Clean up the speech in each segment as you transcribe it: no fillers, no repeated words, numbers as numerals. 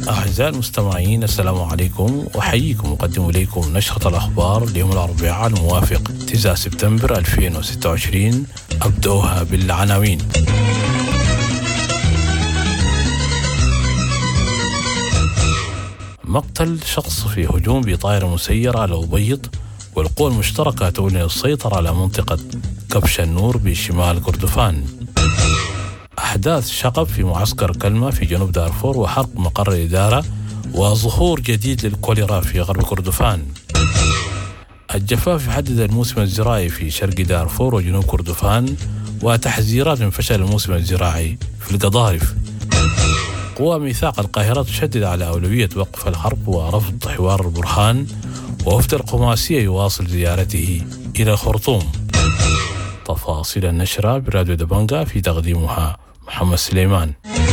أعزائي المستمعين، السلام عليكم، وحييكم مقدم إليكم نشرة الأخبار ليوم الأربعاء الموافق 9 سبتمبر 2026. أبدأها بالعناوين. مقتل شخص في هجوم بطائرة مسيرة على الأبيض، والقوى المشتركة تعلن السيطرة على منطقة كبش النور بشمال كردفان. أحداث شغب في معسكر كلمة في جنوب دارفور، وحرق مقر الإدارة، وظهور جديد للكوليرا في غرب كردفان. الجفاف يحدد الموسم الزراعي في شرق دارفور وجنوب كردفان، وتحذيرات من فشل الموسم الزراعي في القضارف. قوى ميثاق القاهرة تشدد على أولوية وقف الحرب ورفض حوار البرهان، ووفد القماسية يواصل زيارته إلى الخرطوم. تفاصيل النشرة براديو دبنجا، في تقديمها محمد سليمان.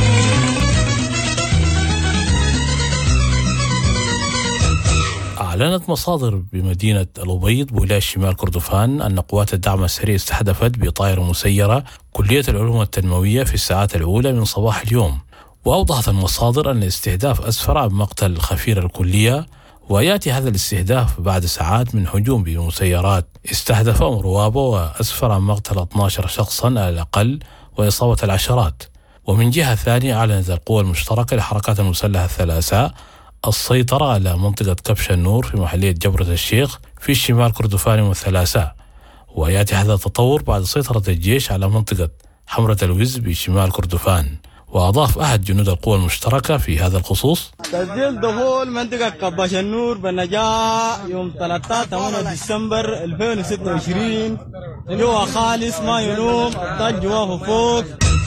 أعلنت مصادر بمدينة الأبيض بولاية شمال كردفان أن قوات الدعم السريع استهدفت بطائرة مسيرة كلية العلوم التنموية في الساعات الأولى من صباح اليوم. وأوضحت المصادر أن الاستهداف أسفر عن مقتل خفير الكلية، ويأتي هذا الاستهداف بعد ساعات من هجوم بمسيرات استهدف روابه، وأسفر عن مقتل 12 شخصا على الأقل وإصابة العشرات. ومن جهة ثانية، أعلنت القوى المشتركة للحركات المسلحة الثلاثاء السيطرة على منطقة كبش النور في محلية جبرة الشيخ في الشمال كردفان والثلاثاء. ويأتي هذا التطور بعد سيطرة الجيش على منطقة حمرة الوز بشمال كردفان. وأضاف أحد جنود القوى المشتركة في هذا الخصوص: تسجيل دخول منطقة كبش النور بالنجاة يوم 13 ديسمبر 2026 جوا خالص ما ينوم، الضج جواه فوق.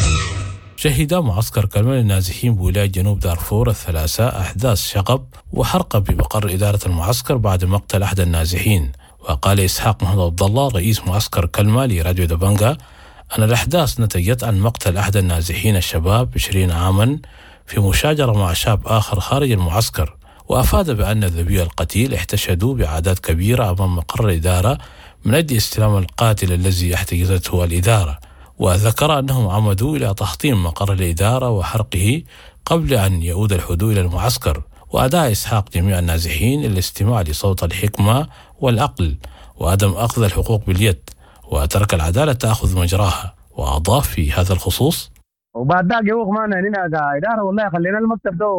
شهد معسكر كلمة للنازحين بولاية جنوب دارفور الثلاثاء أحداث شغب وحرق بمقر إدارة المعسكر بعد مقتل أحد النازحين. وقال إسحاق محمد عبد الله رئيس معسكر كلمة لراديو دبنجا أن الأحداث نتجت عن مقتل أحد النازحين الشباب 20 عاما في مشاجرة مع شاب آخر خارج المعسكر. وأفاد بأن ذوي القتيل احتشدوا بأعداد كبيرة أمام مقر الإدارة من أجل استلام القاتل الذي احتجزته الإدارة. وذكر أنهم عمدوا إلى تحطيم مقر الإدارة وحرقه قبل أن يعود الحدود إلى المعسكر. وأدعى إسحاق جميع النازحين الاستماع لصوت الحكمة والعقل وعدم أخذ الحقوق باليد، وترك العدالة تأخذ مجراها. وأضاف في هذا الخصوص: وبعد ذاك يوم ما هنا إدارة والله خلينا المكتب ده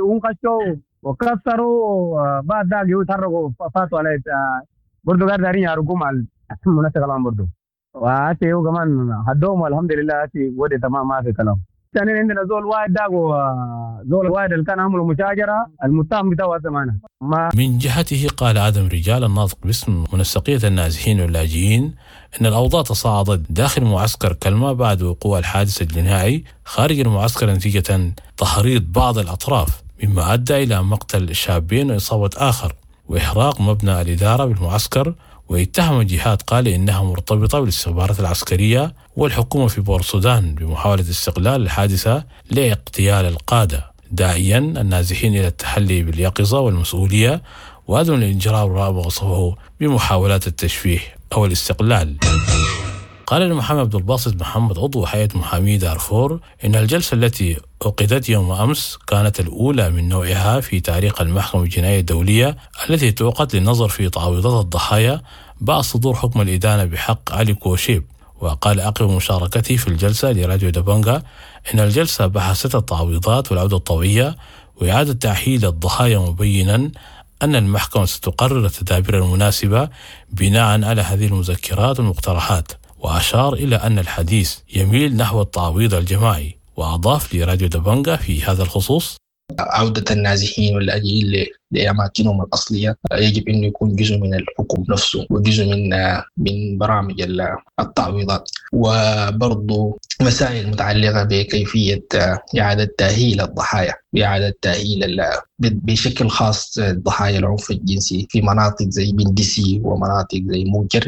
وخشوا وكسروا. بعد ذاك يتحركوا فاتوا على برضو قاعد دارين يارجوا مع المناسبة كلام برضو، وأتي هو كمان هدوم والحمد لله أتي ودي تمام ما في كلام. ثاني عندنا زول واحد داك وزول واحد اللي كان عملوا مشاجرة المتهم بتاعه زمانه. من جهته قال آدم رجال الناطق باسم منسقية النازحين واللاجئين إن الأوضاع تصاعدت داخل معسكر كلمة بعد وقوع الحادث الجنائي خارج المعسكر نتيجة تحريض بعض الأطراف، مما أدى إلى مقتل شابين وإصابة آخر وإحراق مبنى الإدارة بالمعسكر. واتهم جهات قال إنها مرتبطة بالاستخبارات العسكرية والحكومة في بورسودان بمحاولة استغلال الحادثة لاغتيال القادة، داعيا النازحين إلى التحلي باليقظة والمسؤولية وعدم الإجراء ما وصفه بمحاولات التشويه أو الاستقلال. قال المحامي عبد الباسط محمد عضو هيئة محامي دارفور إن الجلسة التي عقدت يوم أمس كانت الأولى من نوعها في تاريخ المحكمة الجنائية الدولية التي تعقد للنظر في تعويضات الضحايا بعد صدور حكم الإدانة بحق علي كوشيب. وقال عقب مشاركته في الجلسة لراديو دبنجا إن الجلسة بحثت التعويضات والعودة الطوعية وإعادة تأهيل الضحايا، مبينا أن المحكمة ستقرر التدابير المناسبة بناء على هذه المذكرات والمقترحات. وأشار إلى أن الحديث يميل نحو التعويض الجماعي. وأضاف لراديو دبنجا في هذا الخصوص: عودة النازحين واللاجئين لأماكنهم الأصلية يجب أن يكون جزء من الحكم نفسه وجزء من برامج التعويضات، وبرضو مسائل متعلقة بكيفية إعادة تأهيل الضحايا، بإعادة تأهيل بشكل خاص ضحايا العنف الجنسي في مناطق زي بندسي ومناطق زي موجر.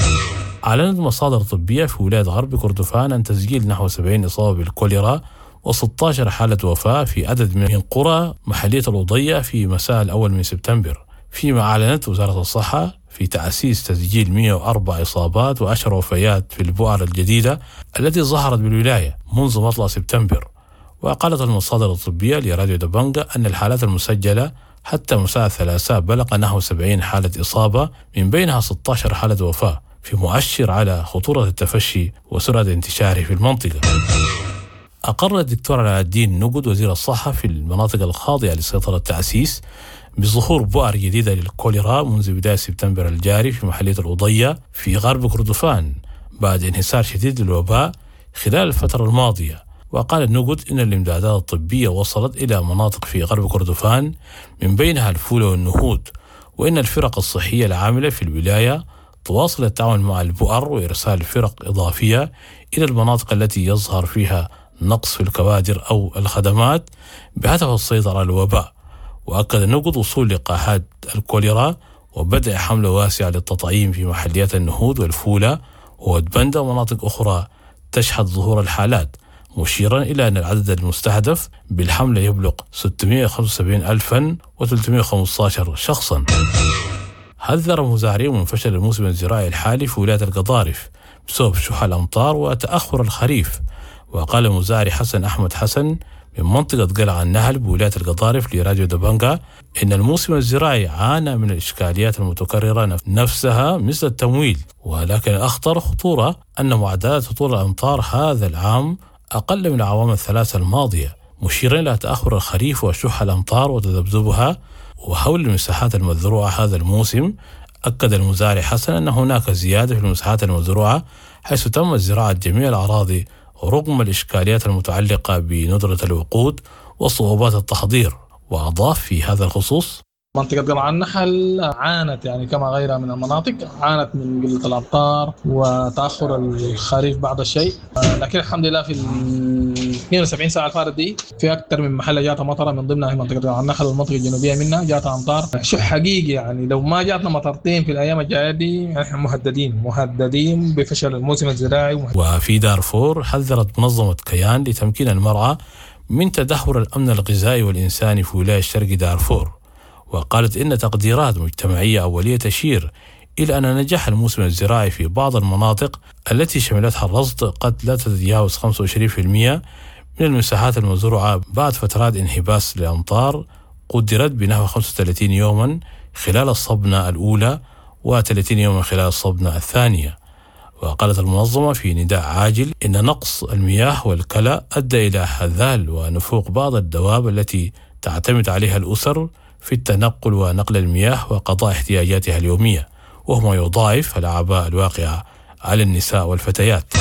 أعلنت مصادر طبية في ولاية غرب كردفان أن تسجيل نحو 70 إصابة بالكوليرا و16 حالة وفاة في عدد من قرى محلية الوضية في مساء الأول من سبتمبر، فيما أعلنت وزارة الصحة في تأسيس تسجيل 104 إصابات و10 وفيات في البؤر الجديدة التي ظهرت بالولاية منذ مطلع سبتمبر. وقالت المصادر الطبية لراديو دبنجا أن الحالات المسجلة حتى مساء الثلاثاء بلغ نحو 70 حالة إصابة، من بينها 16 حالة وفاة، في مؤشر على خطورة التفشي وسرعة انتشاره في المنطقة. أقر الدكتور علاء الدين نقد وزير الصحة في المناطق الخاضعة لسيطرة التأسيس بظهور بؤر جديدة للكوليرا منذ بداية سبتمبر الجاري في محلية الأضية في غرب كردفان بعد انحسار شديد للوباء خلال الفترة الماضية. وقال النقد إن الإمدادات الطبية وصلت إلى مناطق في غرب كردفان من بينها الفولة والنهود، وإن الفرق الصحية العاملة في الولاية تواصل التعاون مع البؤر وإرسال فرق إضافية إلى المناطق التي يظهر فيها نقص في الكوادر أو الخدمات بهدف السيطرة على الوباء. وأكد النقد وصول لقاحات الكوليرا وبدء حملة واسعة للتطعيم في محليات النهود والفولة وودبندا ومناطق أخرى تشهد ظهور الحالات، مشيرا إلى أن العدد المستهدف بالحملة يبلغ 675,315 شخصا. حذر مزارعون من فشل الموسم الزراعي الحالي في ولاية القضارف بسبب شح الأمطار وتأخر الخريف. وقال المزارع حسن أحمد حسن من منطقة قلعة النهل بولاية القضارف لراديو دبنجا إن الموسم الزراعي عانى من الإشكاليات المتكررة نفسها مثل التمويل، ولكن الأخطر خطورة أن معدلات هطول الأمطار هذا العام أقل من العوام الثلاثة الماضية، مشيرا إلى تأخر الخريف وشح الأمطار وتذبذبها. وحول المساحات المزروعة هذا الموسم أكد المزارع حسن أن هناك زيادة في المساحات المزروعة حيث تم زراعة جميع الأراضي رغم الإشكاليات المتعلقة بندرة الوقود وصعوبات التحضير. وأضاف في هذا الخصوص: منطقة قلعة النحل عانت كما غيرها من المناطق عانت من قلة الأمطار وتأخر الخريف بعض الشيء، لكن الحمد لله في 72 ساعة الفارة دي في أكثر من محل جاتها مطرة، من ضمنها منطقة قلعة النحل والمنطقة الجنوبية منها جاتها أمطار شح حقيقي. لو ما جاتنا مطرتين في الأيام الجاية دي نحن مهددين بفشل الموسم الزراعي. وفي دارفور حذرت منظمة كيان لتمكين المرأة من تدهور الأمن الغذائي والإنساني في ولاية شرق دارفور، وقالت إن تقديرات مجتمعية أولية تشير إلى أن نجاح الموسم الزراعي في بعض المناطق التي شملتها الرصد قد لا تتجاوز 25% من المساحات المزروعة بعد فترات انحباس للأمطار قدرت بنحو 35 يوما خلال الصبنة الأولى و30 يوما خلال الصبنة الثانية. وقالت المنظمة في نداء عاجل إن نقص المياه والكلى أدى إلى هذال ونفوق بعض الدواب التي تعتمد عليها الأسر في التنقل ونقل المياه وقضاء احتياجاتها اليومية، وهو يضاعف الأعباء الواقعة على النساء والفتيات.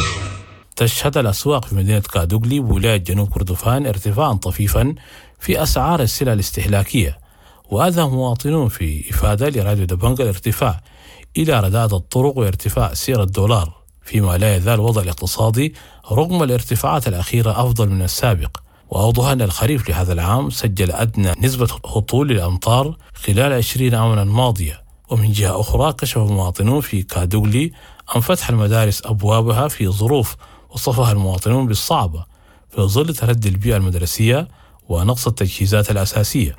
تشهد الأسواق في مدينة كادوغلي بولاية جنوب كردفان ارتفاعا طفيفا في أسعار السلع الاستهلاكية، وأذهب مواطنون في إفادة لراديو دبنجا الارتفاع إلى رداءة الطرق وارتفاع سعر الدولار، فيما لا يزال الوضع الاقتصادي رغم الارتفاعات الأخيرة أفضل من السابق. وأوضح أن الخريف لهذا العام سجل أدنى نسبة هطول للأمطار خلال 20 عاما الماضية. ومن جهة أخرى كشف المواطنون في كادوغلي عن فتح المدارس أبوابها في ظروف وصفها المواطنون بالصعبة في ظل تردي البيئة المدرسية ونقص التجهيزات الأساسية.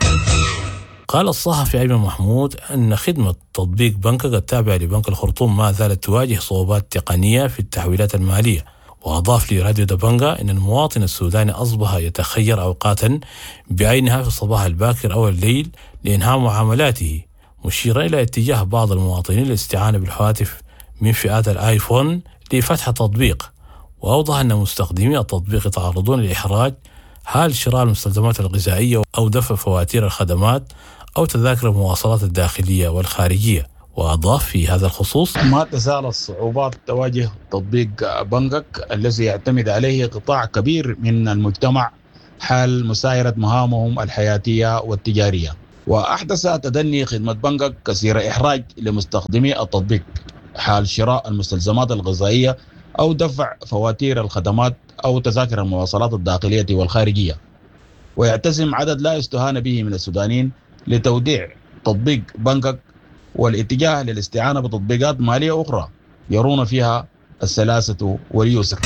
قال الصحفي أيمن محمود أن خدمة تطبيق بنكك التابعة لبنك الخرطوم ما زالت تواجه صعوبات تقنية في التحويلات المالية. وأضاف لراديو دبنجا أن المواطن السوداني أصبح يتخير أوقاتا بعينها في الصباح الباكر أو الليل لإنهاء معاملاته، مشيرا إلى اتجاه بعض المواطنين للاستعانة بالهواتف من فئات الآيفون لفتح التطبيق. وأوضح أن مستخدمي التطبيق يتعرضون لإحراج حال شراء المستلزمات الغذائية أو دفع فواتير الخدمات أو تذاكر المواصلات الداخلية والخارجية. وأضاف في هذا الخصوص: ما تزال الصعوبات تواجه تطبيق بنكك الذي يعتمد عليه قطاع كبير من المجتمع حال مسايرة مهامهم الحياتية والتجارية، وأحدث تدني خدمة بنكك كثير إحراج لمستخدمي التطبيق حال شراء المستلزمات الغذائية أو دفع فواتير الخدمات أو تذاكر المواصلات الداخلية والخارجية. ويعتزم عدد لا يستهان به من السودانيين لتوديع تطبيق بنكك والاتجاه للاستعانة بتطبيقات مالية أخرى يرون فيها السلاسة واليسر.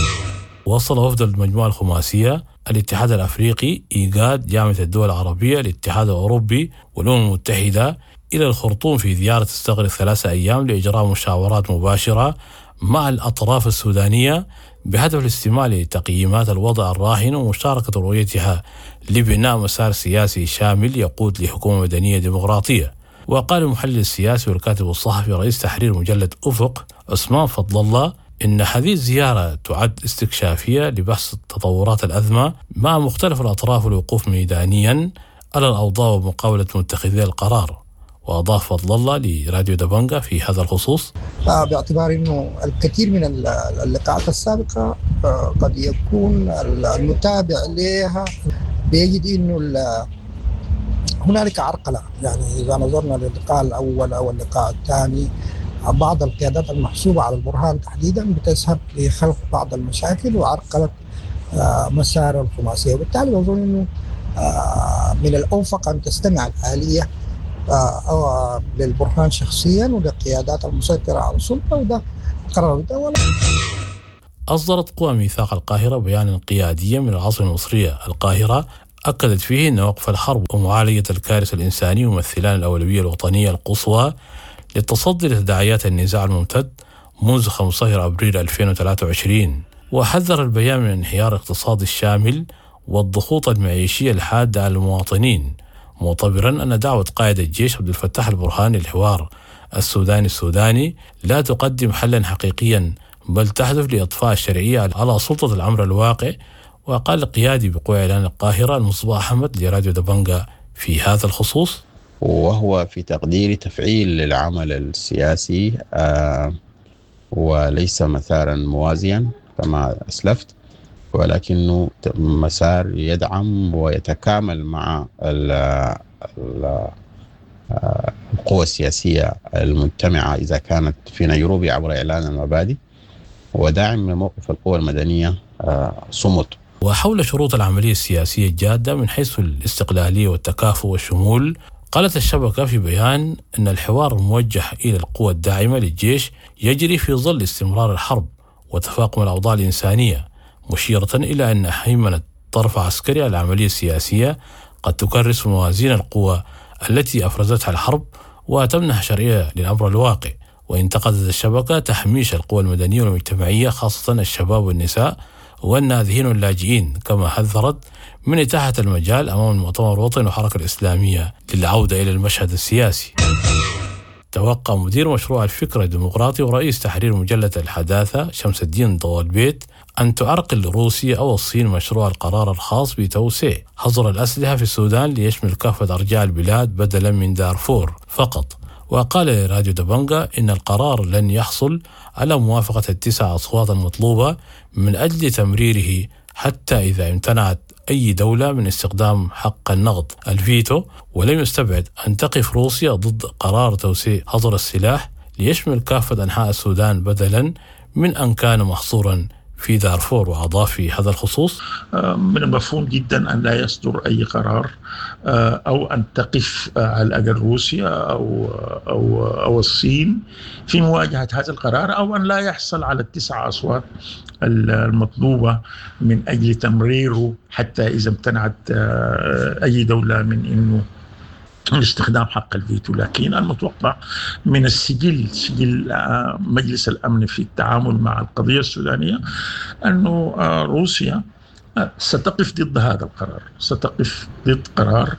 وصل وفد المجموعة الخماسية الاتحاد الأفريقي، إيجاد، جامعة الدول العربية، الاتحاد الأوروبي والأمم المتحدة إلى الخرطوم في زيارة تستغرق 3 أيام لإجراء مشاورات مباشرة مع الأطراف السودانية بهدف الاستماع لتقييمات الوضع الراهن ومشاركة رؤيتها لبناء مسار سياسي شامل يقود لحكومة مدنية ديمقراطية. وقال المحلل السياسي والكاتب الصحفي رئيس تحرير مجلة أفق عثمان فضل الله إن هذه الزيارة تعد استكشافية لبحث تطورات الأزمة مع مختلف الأطراف والوقوف ميدانيا على الأوضاع ومقاولة متخذي القرار. وأضاف فضل الله لراديو دبنجة في هذا الخصوص: باعتبار أنه الكثير من اللقاءات السابقة قد يكون المتابع لها بيجد أنه هنالك عرقلة. يعني إذا نظرنا للقاء الأول أو اللقاء الثاني، بعض القيادات المحسوبة على البرهان تحديدا بتذهب لخلق بعض المشاكل وعرقلة مسار الخماسية، وبالتالي أظن أنه من الأوفق أن تستمع الآلية للبرهان شخصيا وللقيادات المسيطرة على السلطة، وده قرار الدولة. أصدرت قوى ميثاق القاهرة بيانا قياديا من العاصمة المصرية القاهرة أكدت فيه أن وقف الحرب ومعالجة الكارثة الإنسانية يمثلان الأولوية الوطنية القصوى للتصدي لتداعيات النزاع الممتد منذ 15 أبريل 2023. وحذر البيان من الانهيار الاقتصادي الشامل والضغوط المعيشية الحادة على المواطنين، معتبرا أن دعوة قائد الجيش عبد الفتاح البرهان للحوار السوداني لا تقدم حلا حقيقيا بل تهدف لإطفاء الشرعية على سلطة الأمر الواقع. وقال القيادي بقوى إعلان القاهرة المصباح أحمد لراديو دبنجة في هذا الخصوص: وهو في تقديري تفعيل للعمل السياسي وليس مسارا موازيا كما أسلفت، ولكنه مسار يدعم ويتكامل مع القوى السياسية المجتمعة إذا كانت في نيروبي عبر إعلان المبادئ، وداعم لموقف القوى المدنية صمت. وحول شروط العملية السياسية الجادة من حيث الاستقلالية والتكافؤ والشمول، قالت الشبكة في بيان أن الحوار الموجه إلى القوى الداعمة للجيش يجري في ظل استمرار الحرب وتفاقم الأوضاع الإنسانية، مشيرة إلى أن هيمنة طرف عسكري على العملية السياسية قد تكرس موازين القوى التي أفرزتها الحرب وتمنح شرعية للأمر الواقع. وانتقدت الشبكة تحميش القوى المدنية والمجتمعية خاصة الشباب والنساء والنازحين واللاجئين، كما حذرت من إتاحة المجال أمام المؤتمر الوطني والحركة الإسلامية للعودة إلى المشهد السياسي. توقع مدير مشروع الفكر الديمقراطي ورئيس تحرير مجلة الحداثة شمس الدين طوالبيت أن تعرقل روسيا أو الصين مشروع القرار الخاص بتوسيع حظر الأسلحة في السودان ليشمل كافة أرجاء البلاد بدلا من دارفور فقط. وقال لراديو دبنجة إن القرار لن يحصل على موافقة 9 أصوات المطلوبة من أجل تمريره حتى إذا امتنعت أي دولة من استخدام حق النقد الفيتو، ولم يستبعد أن تقف روسيا ضد قرار توسيع حظر السلاح ليشمل كافة أنحاء السودان بدلا من أن كان محصورا في دارفور. وأضاف في هذا الخصوص: من المفهوم جدا أن لا يصدر أي قرار أو أن تقف على الأقل روسيا أو الصين في مواجهة هذا القرار، أو أن لا يحصل على 9 أصوات المطلوبة من أجل تمريره حتى إذا امتنعت أي دولة من أنه استخدام حق الفيتو. لكن المتوقع من سجل مجلس الأمن في التعامل مع القضية السودانية أنه روسيا ستقف ضد هذا القرار، ستقف ضد قرار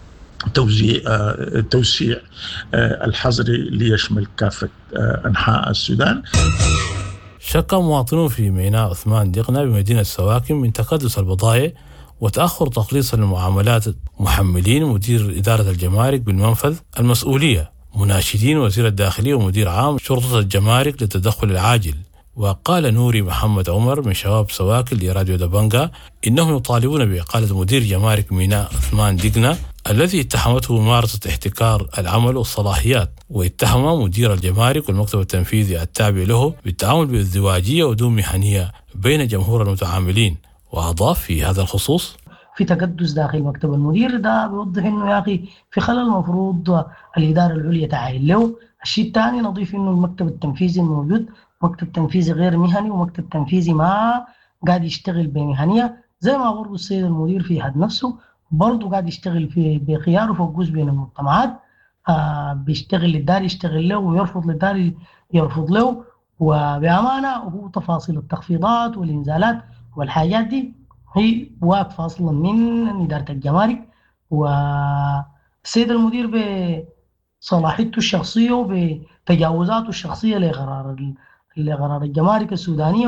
توسيع الحظر ليشمل كافة أنحاء السودان. شك مواطنون في ميناء عثمان دقنة بمدينة سواكن من تكدس البضائع وتأخر تخليص المعاملات محملين مدير إدارة الجمارك بالمنفذ المسؤولية، مناشدين وزير الداخلية ومدير عام شرطة الجمارك للتدخل العاجل. وقال نوري محمد عمر من شباب سواكن لراديو دبنجة إنهم يطالبون بإقالة مدير جمارك ميناء عثمان دقنة الذي اتهمته ممارسة احتكار العمل والصلاحيات، واتهم مدير الجمارك والمكتب التنفيذي التابع له بالتعامل بازدواجية ودون مهنية بين جمهور المتعاملين. وأضاف في هذا الخصوص: في تكدس داخل مكتب المدير، ده بيوضح إنه يا أخي في خلل المفروض الإدارة العليا تعاين له. الشيء الثاني نضيف إنه المكتب التنفيذي الموجود مكتب تنفيذي غير مهني ومكتب تنفيذي ما قاعد يشتغل بمهنية، زي ما برضو السيد المدير في حد نفسه برضو قاعد يشتغل بخيار وفوقوس بين المجتمعات، بيشتغل للدار يشتغل له ويرفض للدار يرفض له، وبأمانة هو تفاصيل التخفيضات والإنزالات والحاجات دي هي واقفة أصلا من إدارة الجمارك والسيد المدير بصلاحيته الشخصية وبتجاوزاته الشخصية لقرار الجمارك السودانية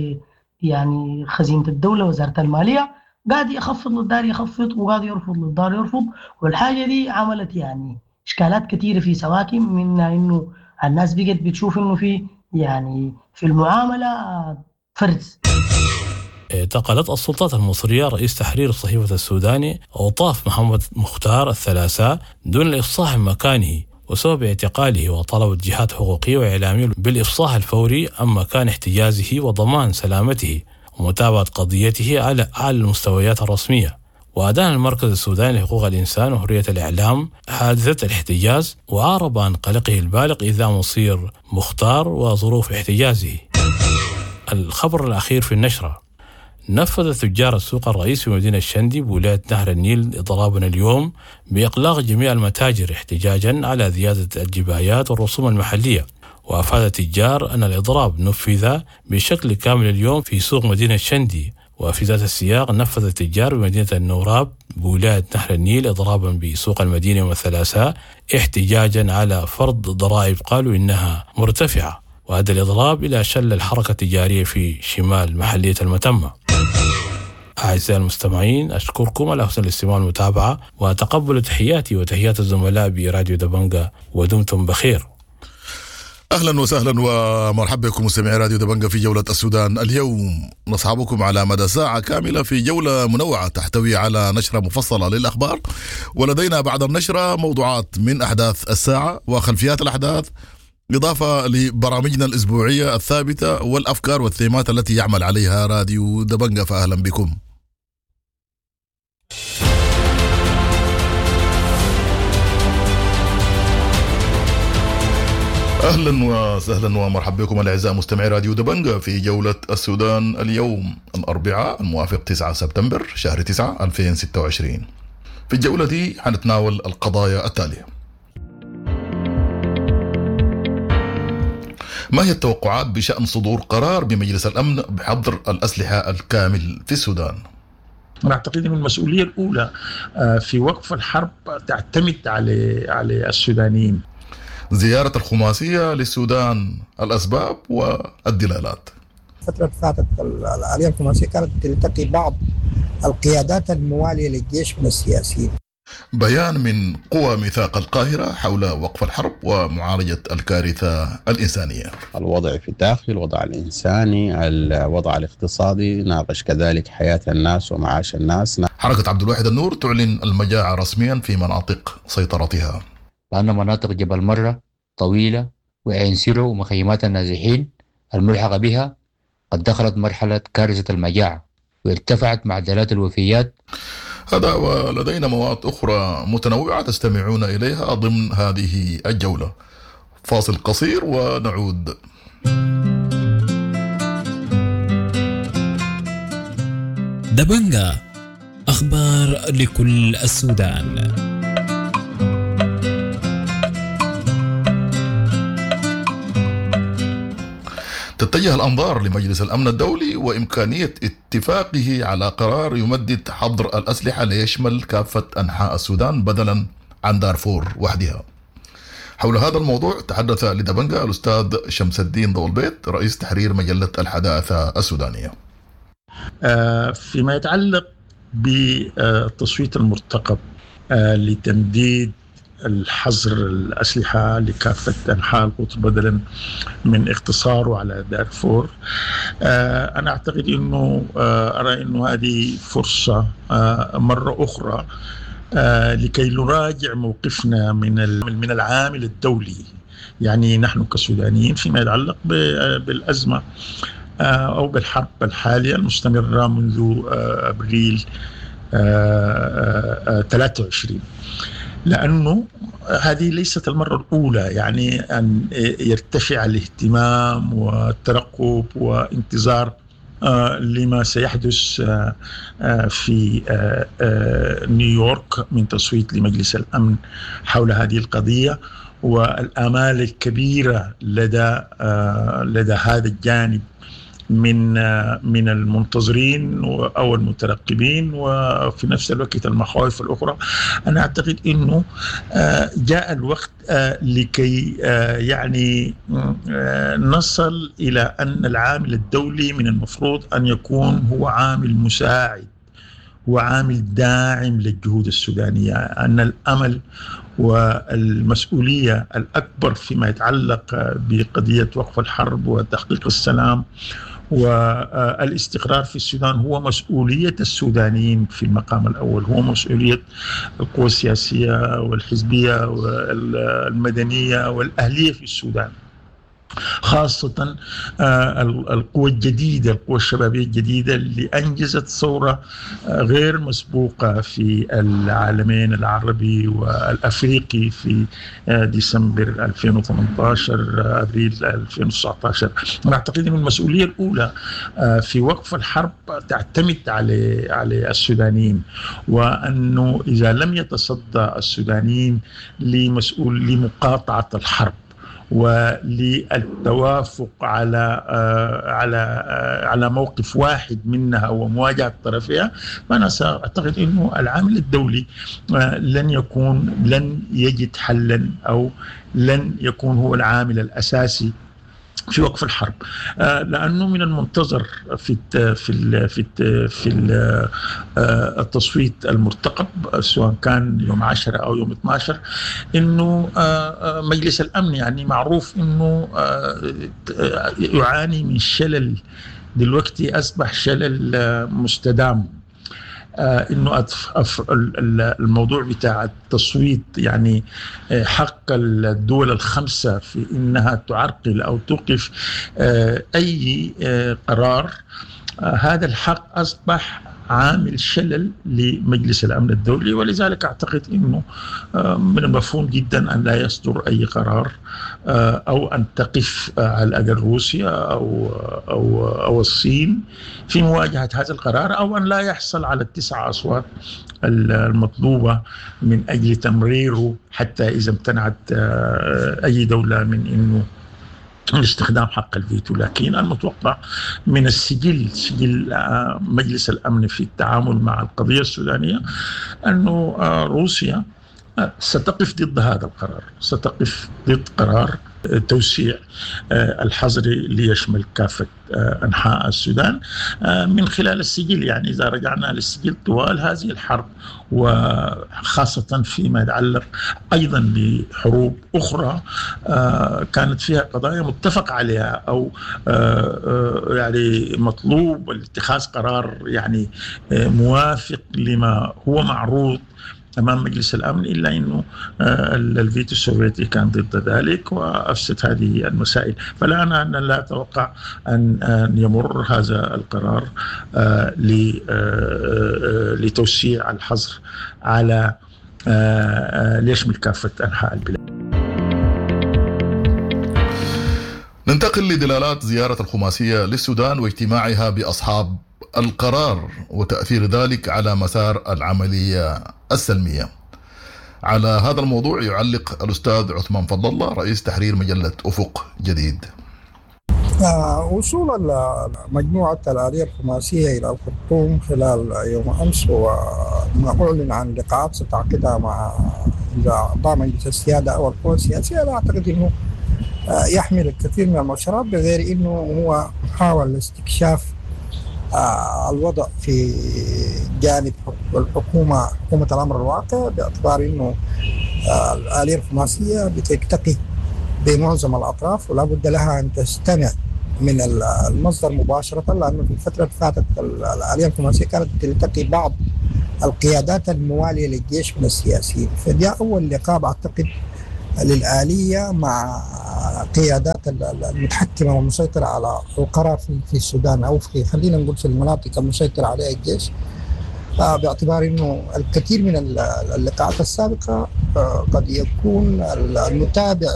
يعني خزينة الدولة وزارة المالية، قاعد يخفض للدار يخفض وقاعد يرفض للدار يرفض. والحاجة دي عملت يعني إشكالات كثيرة في سواكن، منها إنه الناس بقت بتشوف إنه في يعني في المعاملة فرز. اعتقلت السلطات المصرية رئيس تحرير صحيفة السوداني أوطاف محمد مختار الثلاثاء دون الإفصاح عن مكانه، وسبب اعتقاله وطلب جهات حقوقية وإعلامية بالإفصاح الفوري عن مكان احتجازه وضمان سلامته ومتابعة قضيته على أعلى المستويات الرسمية. وأدان المركز السوداني لحقوق الإنسان وحرية الإعلام حادثة الاحتجاز، وعارب عن قلقه البالغ إذا مصير مختار وظروف احتجازه. الخبر الأخير في النشرة: نفذ تجار السوق الرئيسي في مدينة شندي بولاية نهر النيل إضرابا اليوم بإغلاق جميع المتاجر احتجاجا على زيادة الجبايات والرسوم المحلية. وأفاد التجار أن الإضراب نفذ بشكل كامل اليوم في سوق مدينة شندي. وفي ذات السياق نفذ التجار بمدينة النوراب بولاية نهر النيل إضرابا بسوق المدينة يوم الثلاثاء احتجاجا على فرض ضرائب قالوا إنها مرتفعة، وهذا الإضراب إلى شل الحركة التجارية في شمال محلية المتمة. أعزائي المستمعين، أشكركم على حسن الاستماع والمتابعة، وأتقبل تحياتي وتحيات الزملاء براديو دبنجة، ودمتم بخير. أهلا وسهلا ومرحبا بكم مستمعي راديو دبنجة في جولة السودان اليوم. نصحبكم على مدى ساعة كاملة في جولة منوعة تحتوي على نشرة مفصلة للأخبار، ولدينا بعد النشرة موضوعات من أحداث الساعة وخلفيات الأحداث، إضافة لبرامجنا الأسبوعية الثابتة والأفكار والثيمات التي يعمل عليها راديو دبنجة. فأهلا بكم. أهلا وسهلا ومرحبا بكم الأعزاء مستمعي راديو دبنجة في جولة السودان اليوم الأربعاء الموافق 9 سبتمبر شهر 9 2026. في الجولة دي حنتناول القضايا التالية: ما هي التوقعات بشأن صدور قرار بمجلس الأمن بحظر الأسلحة الكامل في السودان؟ أنا أعتقد أن المسؤولية الأولى في وقف الحرب تعتمد على السودانيين. زيارة الخماسية للسودان، الأسباب والدلالات. الفترة فاتت العملية الخماسية كانت تلتقي بعض القيادات الموالية للجيش من السياسيين. بيان من قوى ميثاق القاهرة حول وقف الحرب ومعالجة الكارثة الإنسانية. الوضع في الداخل، الوضع الإنساني، الوضع الاقتصادي، ناقش كذلك حياة الناس ومعاش الناس. حركة عبد الواحد النور تعلن المجاعة رسميا في مناطق سيطرتها، لأن مناطق جبل مرة طويلة وعين سيرو ومخيمات النازحين الملحقة بها قد دخلت مرحلة كارثة المجاعة وارتفعت معدلات الوفيات. هذا ولدينا مواد أخرى متنوعة تستمعون إليها ضمن هذه الجولة. فاصل قصير ونعود. دبنجة، أخبار لكل السودان. تتجه الأنظار لمجلس الأمن الدولي وإمكانية اتفاقه على قرار يمدد حظر الأسلحة ليشمل كافة أنحاء السودان بدلا عن دارفور وحدها. حول هذا الموضوع تحدث لدبنجة الأستاذ شمس الدين ضوء البيت رئيس تحرير مجلة الحداثة السودانية. فيما يتعلق بالتصويت المرتقب لتمديد الحظر الأسلحة لكافة أنحاء القطر بدلا من اقتصاره على دارفور، أنا أعتقد أنه أرى أنه هذه فرصة مرة أخرى لكي نراجع موقفنا من العامل الدولي، يعني نحن كسودانيين فيما يتعلق بالأزمة أو بالحرب الحالية المستمرة منذ أبريل 23، لأنه هذه ليست المرة الأولى يعني أن يرتفع الاهتمام والترقب وانتظار لما سيحدث في نيويورك من تصويت لمجلس الأمن حول هذه القضية، والآمال الكبيرة لدى هذا الجانب من المنتظرين أو المترقبين، وفي نفس الوقت المخاوف الأخرى. أنا أعتقد أنه جاء الوقت لكي يعني نصل إلى أن العامل الدولي من المفروض أن يكون هو عامل مساعد وعامل داعم للجهود السودانية، أن الأمل والمسؤولية الأكبر فيما يتعلق بقضية وقف الحرب وتحقيق السلام والاستقرار في السودان هو مسؤولية السودانيين في المقام الأول، هو مسؤولية القوى السياسية والحزبية والمدنية والأهلية في السودان، خاصة القوى الجديدة، القوى الشبابية الجديدة اللي أنجزت ثورة غير مسبوقة في العالمين العربي والأفريقي في ديسمبر 2018 أبريل 2019. أنا أعتقد أن المسؤولية الأولى في وقف الحرب تعتمد على السودانيين، وأنه إذا لم يتصدى السودانيين لمقاطعة الحرب وللتوافق على موقف واحد منها ومواجهة طرفها، فأنا سأعتقد أنه العامل الدولي لن يجد حلا أو لن يكون هو العامل الأساسي في وقف الحرب، لأنه من المنتظر في التصويت المرتقب سواء كان يوم 10 أو يوم 12 إنه مجلس الأمن يعني معروف إنه يعاني من شلل، دلوقتي أصبح شلل مستدام، إنه الموضوع بتاع التصويت يعني حق الدول الخمسة في إنها تعرقل أو توقف أي قرار، هذا الحق أصبح عامل شلل لمجلس الأمن الدولي، ولذلك أعتقد أنه من المفهوم جدا أن لا يصدر أي قرار أو أن تقف على الأقل روسيا أو الصين في مواجهة هذا القرار، أو أن لا يحصل على ال9 أصوات المطلوبة من أجل تمريره، حتى إذا امتنعت أي دولة من أنه لاستخدام حق الفيتو. لكن المتوقع من سجل مجلس الأمن في التعامل مع القضية السودانية أنه روسيا ستقف ضد هذا القرار، ستقف ضد قرار توسيع الحظر ليشمل كافة أنحاء السودان من خلال السجل. يعني إذا رجعنا للسجل طوال هذه الحرب، وخاصة فيما يتعلق أيضا بحروب أخرى كانت فيها قضايا متفق عليها أو يعني مطلوب اتخاذ قرار يعني موافق لما هو معروض أمام مجلس الأمن، إلا أنه الفيتو السوفيتي كان ضد ذلك وأفسد هذه المسائل. فلا أنا لا أتوقع أن يمر هذا القرار لتوسيع الحظر على ليشمل كافة أنحاء البلاد. ننتقل لدلالات زيارة الخماسية للسودان واجتماعها بأصحاب القرار وتأثير ذلك على مسار العملية السلمية. على هذا الموضوع يعلق الأستاذ عثمان فضل الله رئيس تحرير مجلة أفق جديد. وصول مجموعة الآلية الخماسية إلى الخرطوم خلال يوم أمس، وما أعلن عن لقاءات ستعقدها مع أعضاء مجلس السيادة أو القوى السياسية، لا أعتقد أنه يحمل الكثير من المؤشرات، بغير أنه هو حاول استكشاف الوضع في جانب حكومة الأمر الواقع، باعتبار أنه الآلية الخماسية بتلتقي بمعظم الأطراف ولا بد لها أن تستمع من المصدر مباشرة، لأنه في الفترة اللي فاتت الآلية الخماسية كانت تلتقي بعض القيادات الموالية للجيش من السياسيين، فجاء أول لقاء أعتقد للآلية مع قيادات المتحكمة والمسيطرة على القرار في السودان، أو في خلينا نقول في المناطق المسيطرة عليها الجيش، باعتبار أنه الكثير من اللقاءات السابقة قد يكون المتابع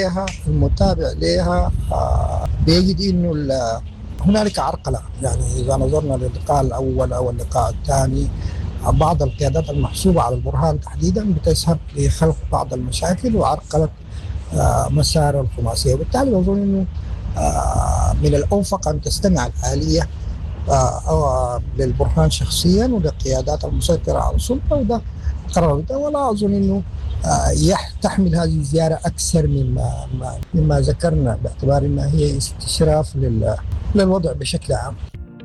لها بيجد أنه هنالك عرقلة. يعني إذا نظرنا للقاء الأول أو اللقاء الثاني، بعض القيادات المحسوبة على البرهان تحديدا بتذهب لخلق بعض المشاكل وعرقلة مسار الخماسية. وبالتالي بظن أنه من الأوفق أن تستمع الآلية للبرهان شخصيا وللقيادات المسيطرة على السلطة، وده قرار. ولا أظن أنه تحمل هذه الزيارة أكثر مما ذكرنا، باعتبار أنها هي استشراف للوضع بشكل عام.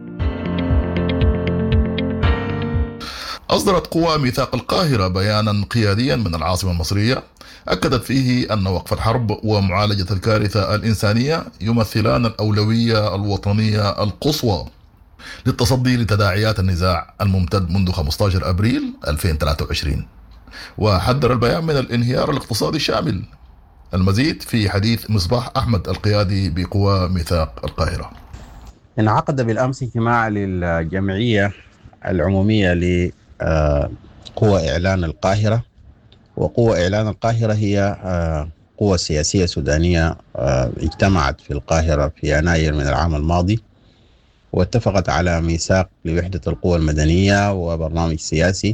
أصدرت قوى ميثاق القاهرة بيانا قياديا من العاصمة المصرية أكدت فيه أن وقف الحرب ومعالجة الكارثة الإنسانية يمثلان الأولوية الوطنية القصوى للتصدي لتداعيات النزاع الممتد منذ 15 أبريل 2023. وحذر البيان من الانهيار الاقتصادي الشامل. المزيد في حديث مصباح أحمد القيادي بقوى ميثاق القاهرة. انعقد بالأمس اجتماع للجمعية العمومية لقوى إعلان القاهرة. وقوى إعلان القاهرة هي قوى سياسية سودانية اجتمعت في القاهرة في يناير من العام الماضي، واتفقت على ميثاق لوحدة القوى المدنية وبرنامج سياسي،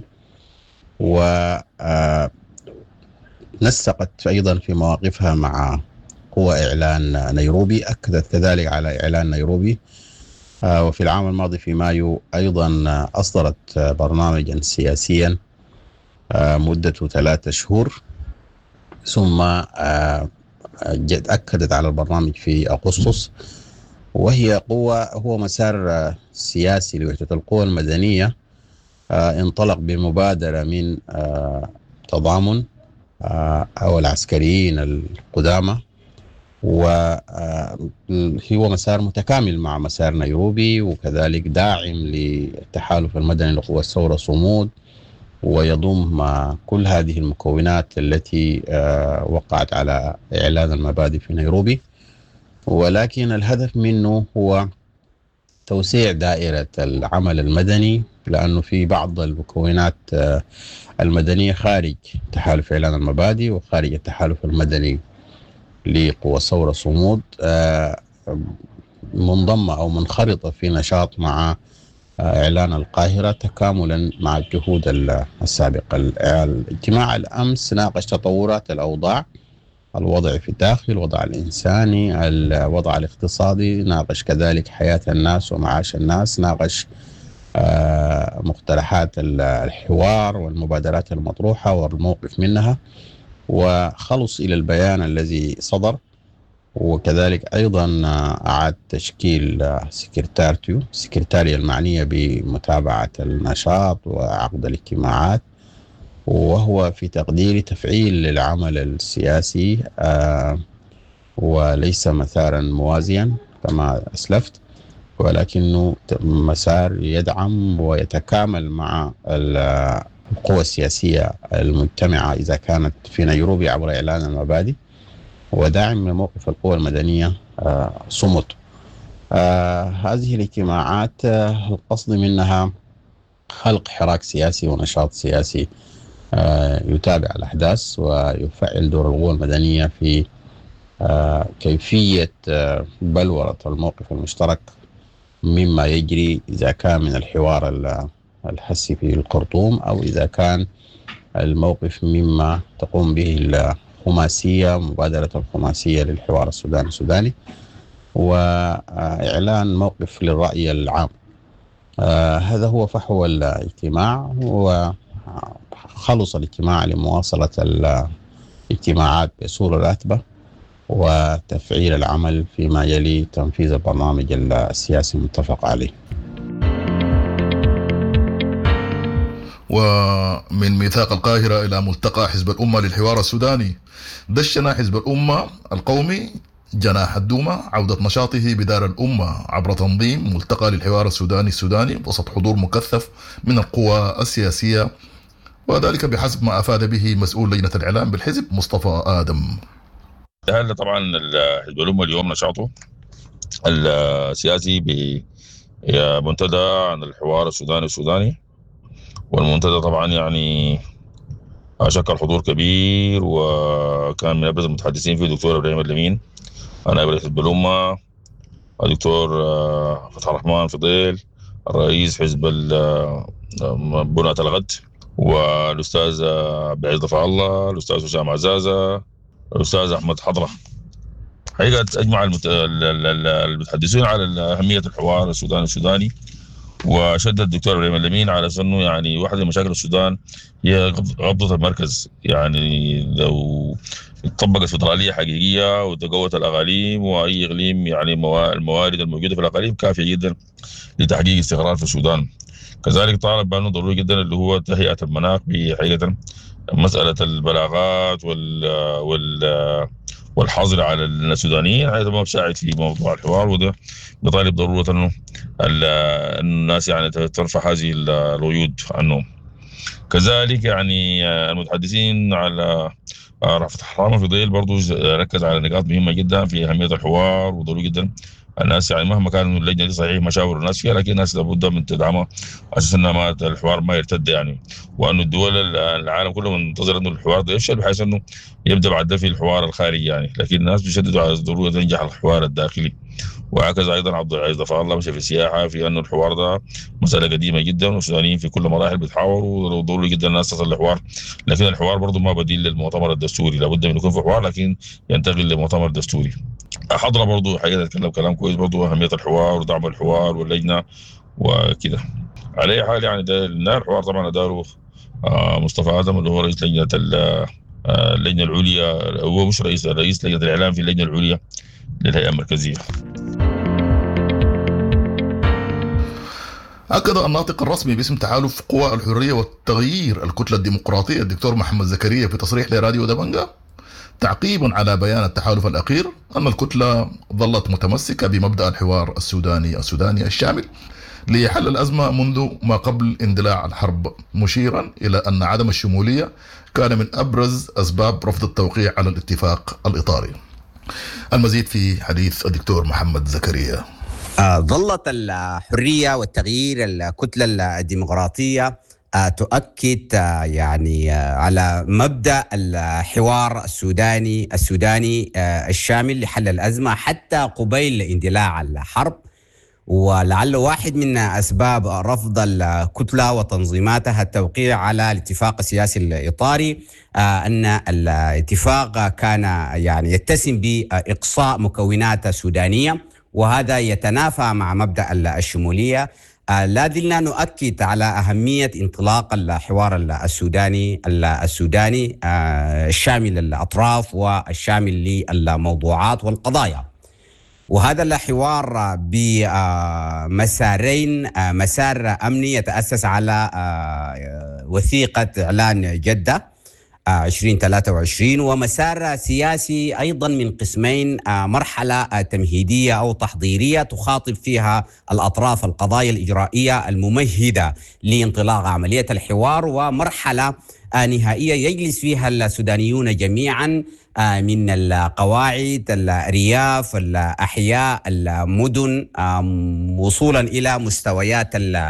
ونسقت أيضا في مواقفها مع قوى إعلان نيروبي. أكدت كذلك على إعلان نيروبي. وفي العام الماضي في مايو أيضا أصدرت برنامجا سياسيا مدته 3 شهور، ثم أكدت على البرنامج في أغسطس. وهي هو مسار سياسي لوحدة القوى المدنية انطلق بمبادرة من تضامن أو العسكريين القدامى، وهو مسار متكامل مع مسار نيروبي، وكذلك داعم للتحالف المدني لقوى الثورة صمود، ويضم كل هذه المكونات التي وقعت على إعلان المبادئ في نيروبي. ولكن الهدف منه هو توسيع دائرة العمل المدني، لأنه في بعض المكونات المدنية خارج تحالف إعلان المبادئ وخارج التحالف المدني لقوى الثورة صمود منضمة أو منخرطة في نشاط مع إعلان القاهرة تكاملا مع الجهود السابقة. الاجتماع الأمس ناقش تطورات الأوضاع، الوضع في الداخل، الوضع الإنساني، الوضع الاقتصادي، ناقش كذلك حياة الناس ومعاش الناس، ناقش مقترحات الحوار والمبادرات المطروحة والموقف منها، وخلص إلى البيان الذي صدر. وكذلك أيضا أعاد تشكيل سكرتارية المعنية بمتابعة النشاط وعقد الاجتماعات، وهو في تقديري تفعيل للعمل السياسي وليس مسارا موازيا كما أسلفت، ولكنه مسار يدعم ويتكامل مع القوى السياسية المجتمعة إذا كانت في نيروبي عبر إعلان المبادئ، وداعم لموقف القوى المدنية صمت. هذه الاجتماعات القصد منها خلق حراك سياسي ونشاط سياسي يتابع الأحداث ويفعل دور القوى المدنية في كيفية بلورة الموقف المشترك مما يجري، إذا كان من الحوار الحسي في الخرطوم أو إذا كان الموقف مما تقوم به الخماسية، مبادرة الخماسية للحوار السوداني وإعلان موقف للرأي العام. هذا هو فحوى الاجتماع، وخلص الاجتماع لمواصلة الاجتماعات بصورة راتبة وتفعيل العمل فيما يلي تنفيذ البرنامج السياسي المتفق عليه. ومن ميثاق القاهرة إلى ملتقى حزب الأمة للحوار السوداني، دشن حزب الأمة القومي جناح الدومة عودة نشاطه بدار الأمة عبر تنظيم ملتقى للحوار السوداني وسط حضور مكثف من القوى السياسية، وذلك بحسب ما أفاد به مسؤول لجنة الإعلام بالحزب مصطفى آدم. هل طبعا حزب الأمة اليوم نشاطه السياسي بمنتدى عن الحوار السوداني، والمنتدى طبعا يعني شكل حضور كبير، وكان من أبرز المتحدثين فيه الدكتور إبراهيم اللمين نائب رئيس حزب الأمة، الدكتور فتح الرحمن فضيل الرئيس حزب بناة الغد، والأستاذ عبد العزيز رفع الله، الأستاذ هشام عزازة، الأستاذ أحمد حضرة. حقيقة أجمع المتحدثون على أهمية الحوار السوداني وشدد الدكتور ابراهيم الامين على انه يعني واحده من مشاكل السودان هي غضه المركز. يعني لو طبقت فدراليه حقيقيه وتقوت الاقاليم واي اقليم يعني الموارد الموجوده في الاقاليم كافيه جدا لتحقيق استقرار في السودان. كذلك طالب بانه ضروري جدا اللي هو تهيئه المناخ بحقيقه مساله البلاغات والحظر على السودانيين. هذا ما بساعد في موضوع الحوار، وده بطالب ضروره انه الناس يعني ترفع هذه القيود عنهم. كذلك يعني المتحدثين على رأفت حرام الفضيل برضو ركز على نقاط مهمه جدا في اهميه الحوار، وضروري جدا الناس يعني مهما كان اللجنه دي صحيح مشاور الناس فيها، لكن الناس لابد من تدعمها اساس ان الحوار ما يرتد يعني، وانه الدول العالم كله منتظر انه الحوار ده يفشل بحيث انه يبدا بعد في الحوار الخارجي يعني، لكن الناس بيشددوا على ضروره ينجح الحوار الداخلي. وهكذا ايضا عبد العزيز ضفاء الله مشى في السياحه في انه الحوار ده مساله قديمه جدا، والسودانيين في كل مراحل بيتحاوروا وضروري جدا الناس تصل لحوار، لكن الحوار برضه ما بديل للمؤتمر الدستوري، لابد من يكون في حوار لكن ينتقل لمؤتمر دستوري. حضره برضه حقيقه اتكلم كلام كويس برضه اهميه الحوار ودعم الحوار واللجنه وكده. على اي حال يعني ده الحوار طبعا اداره مصطفى ادم اللي هو رئيس لجنه اللجنه العليا، هو مش رئيس لجنه الاعلام في اللجنه العليا للهيئه المركزيه. أكد الناطق الرسمي باسم تحالف قوى الحرية والتغيير الكتلة الديمقراطية الدكتور محمد زكريا في تصريح لراديو دبنجة تعقيبا على بيان التحالف الأخير أن الكتلة ظلت متمسكة بمبدأ الحوار السوداني الشامل لحل الأزمة منذ ما قبل اندلاع الحرب، مشيرا إلى أن عدم الشمولية كان من أبرز أسباب رفض التوقيع على الاتفاق الإطاري. المزيد في حديث الدكتور محمد زكريا. ظلت الحرية والتغيير الكتلة الديمقراطية تؤكد يعني على مبدأ الحوار السوداني الشامل لحل الأزمة حتى قبيل اندلاع الحرب، ولعل واحد من أسباب رفض الكتلة وتنظيماتها التوقيع على الاتفاق السياسي الإطاري أن الاتفاق كان يعني يتسم بإقصاء مكونات سودانية، وهذا يتنافى مع مبدأ الشمولية. لا زلنا نؤكد على أهمية انطلاق الحوار السوداني الشامل للأطراف والشامل للموضوعات والقضايا، وهذا الحوار بمسارين: مسار أمني يتأسس على وثيقة إعلان جدة 2023، ومسار سياسي أيضا من قسمين: مرحلة تمهيدية أو تحضيرية تخاطب فيها الأطراف القضايا الإجرائية الممهدة لانطلاق عملية الحوار، ومرحلة نهائية يجلس فيها السودانيون جميعا من القواعد، الأرياف، الأحياء، المدن، وصولا إلى مستويات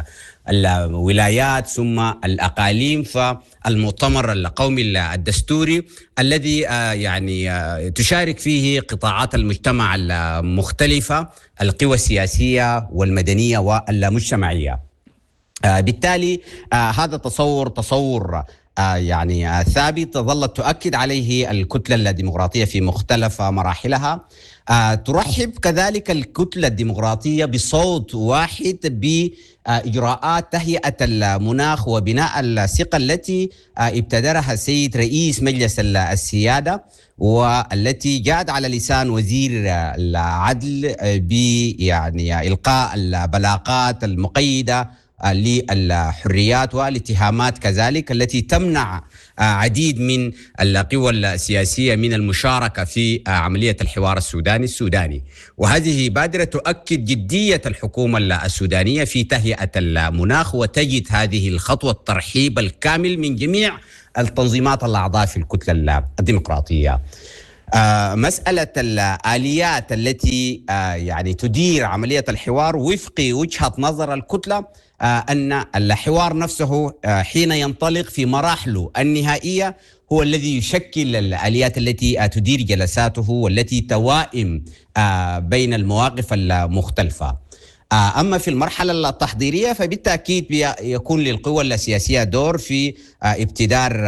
الولايات ثم الأقاليم. فالمؤتمر القومي الدستوري الذي يعني تشارك فيه قطاعات المجتمع المختلفة، القوى السياسية والمدنية والمجتمعية. بالتالي هذا تصور يعني ثابت ظلت تؤكد عليه الكتلة الديمقراطية في مختلف مراحلها. ترحب كذلك الكتلة الديمقراطية بصوت واحد بإجراءات تهيئة المناخ وبناء الثقة التي ابتدرها السيد رئيس مجلس السيادة، والتي جاءت على لسان وزير العدل يعني إلقاء البلاغات المقيدة للحريات والاتهامات كذلك التي تمنع عديد من القوى السياسية من المشاركة في عملية الحوار السوداني. وهذه بادرة تؤكد جدية الحكومة السودانية في تهيئة المناخ، وتجد هذه الخطوة الترحيب الكامل من جميع التنظيمات الأعضاء في الكتلة الديمقراطية. مسألة الآليات التي يعني تدير عملية الحوار وفق وجهة نظر الكتلة أن الحوار نفسه حين ينطلق في مراحله النهائية هو الذي يشكل الآليات التي تدير جلساته والتي توائم بين المواقف المختلفة. أما في المرحلة التحضيرية فبالتأكيد يكون للقوى السياسية دور في ابتدار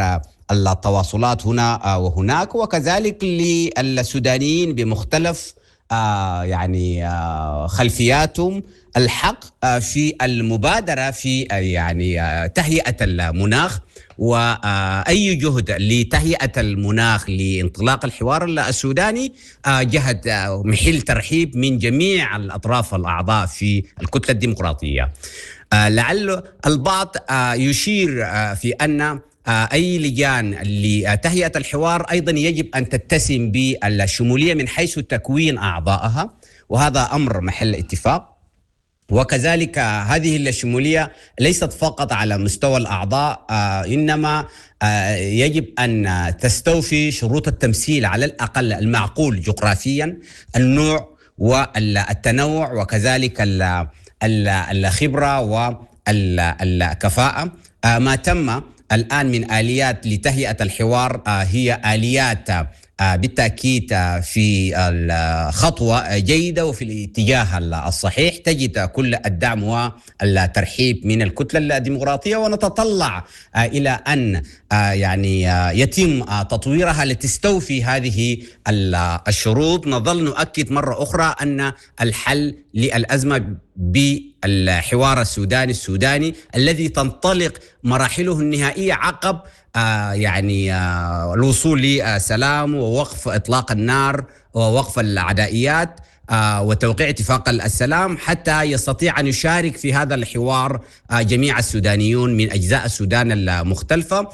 التواصلات هنا وهناك، وكذلك للسودانيين بمختلف يعني خلفياتهم الحق في المبادرة في يعني تهيئة المناخ، وأي جهد لتهيئة المناخ لانطلاق الحوار السوداني جهد محل ترحيب من جميع الأطراف الأعضاء في الكتلة الديمقراطية. لعل البعض يشير في أن أي لجان لتهيئة الحوار أيضا يجب أن تتسم بالشمولية من حيث تكوين أعضائها، وهذا أمر محل اتفاق. وكذلك هذه الشمولية ليست فقط على مستوى الأعضاء، إنما يجب أن تستوفي شروط التمثيل على الأقل المعقول جغرافيا، النوع والتنوع، وكذلك الخبرة والكفاءة. ما تم الآن من آليات لتهيئة الحوار هي آليات بالتأكيد في الخطوة جيدة وفي الاتجاه الصحيح، تجد كل الدعم والترحيب من الكتلة الديمقراطية، ونتطلع إلى أن يعني يتم تطويرها لتستوفي هذه الشروط. نظل نؤكد مرة أخرى أن الحل للأزمة بالحوار السوداني الذي تنطلق مراحله النهائية عقب يعني الوصول لسلام ووقف إطلاق النار ووقف العدائيات وتوقيع اتفاق السلام، حتى يستطيع أن يشارك في هذا الحوار جميع السودانيون من أجزاء السودان المختلفة.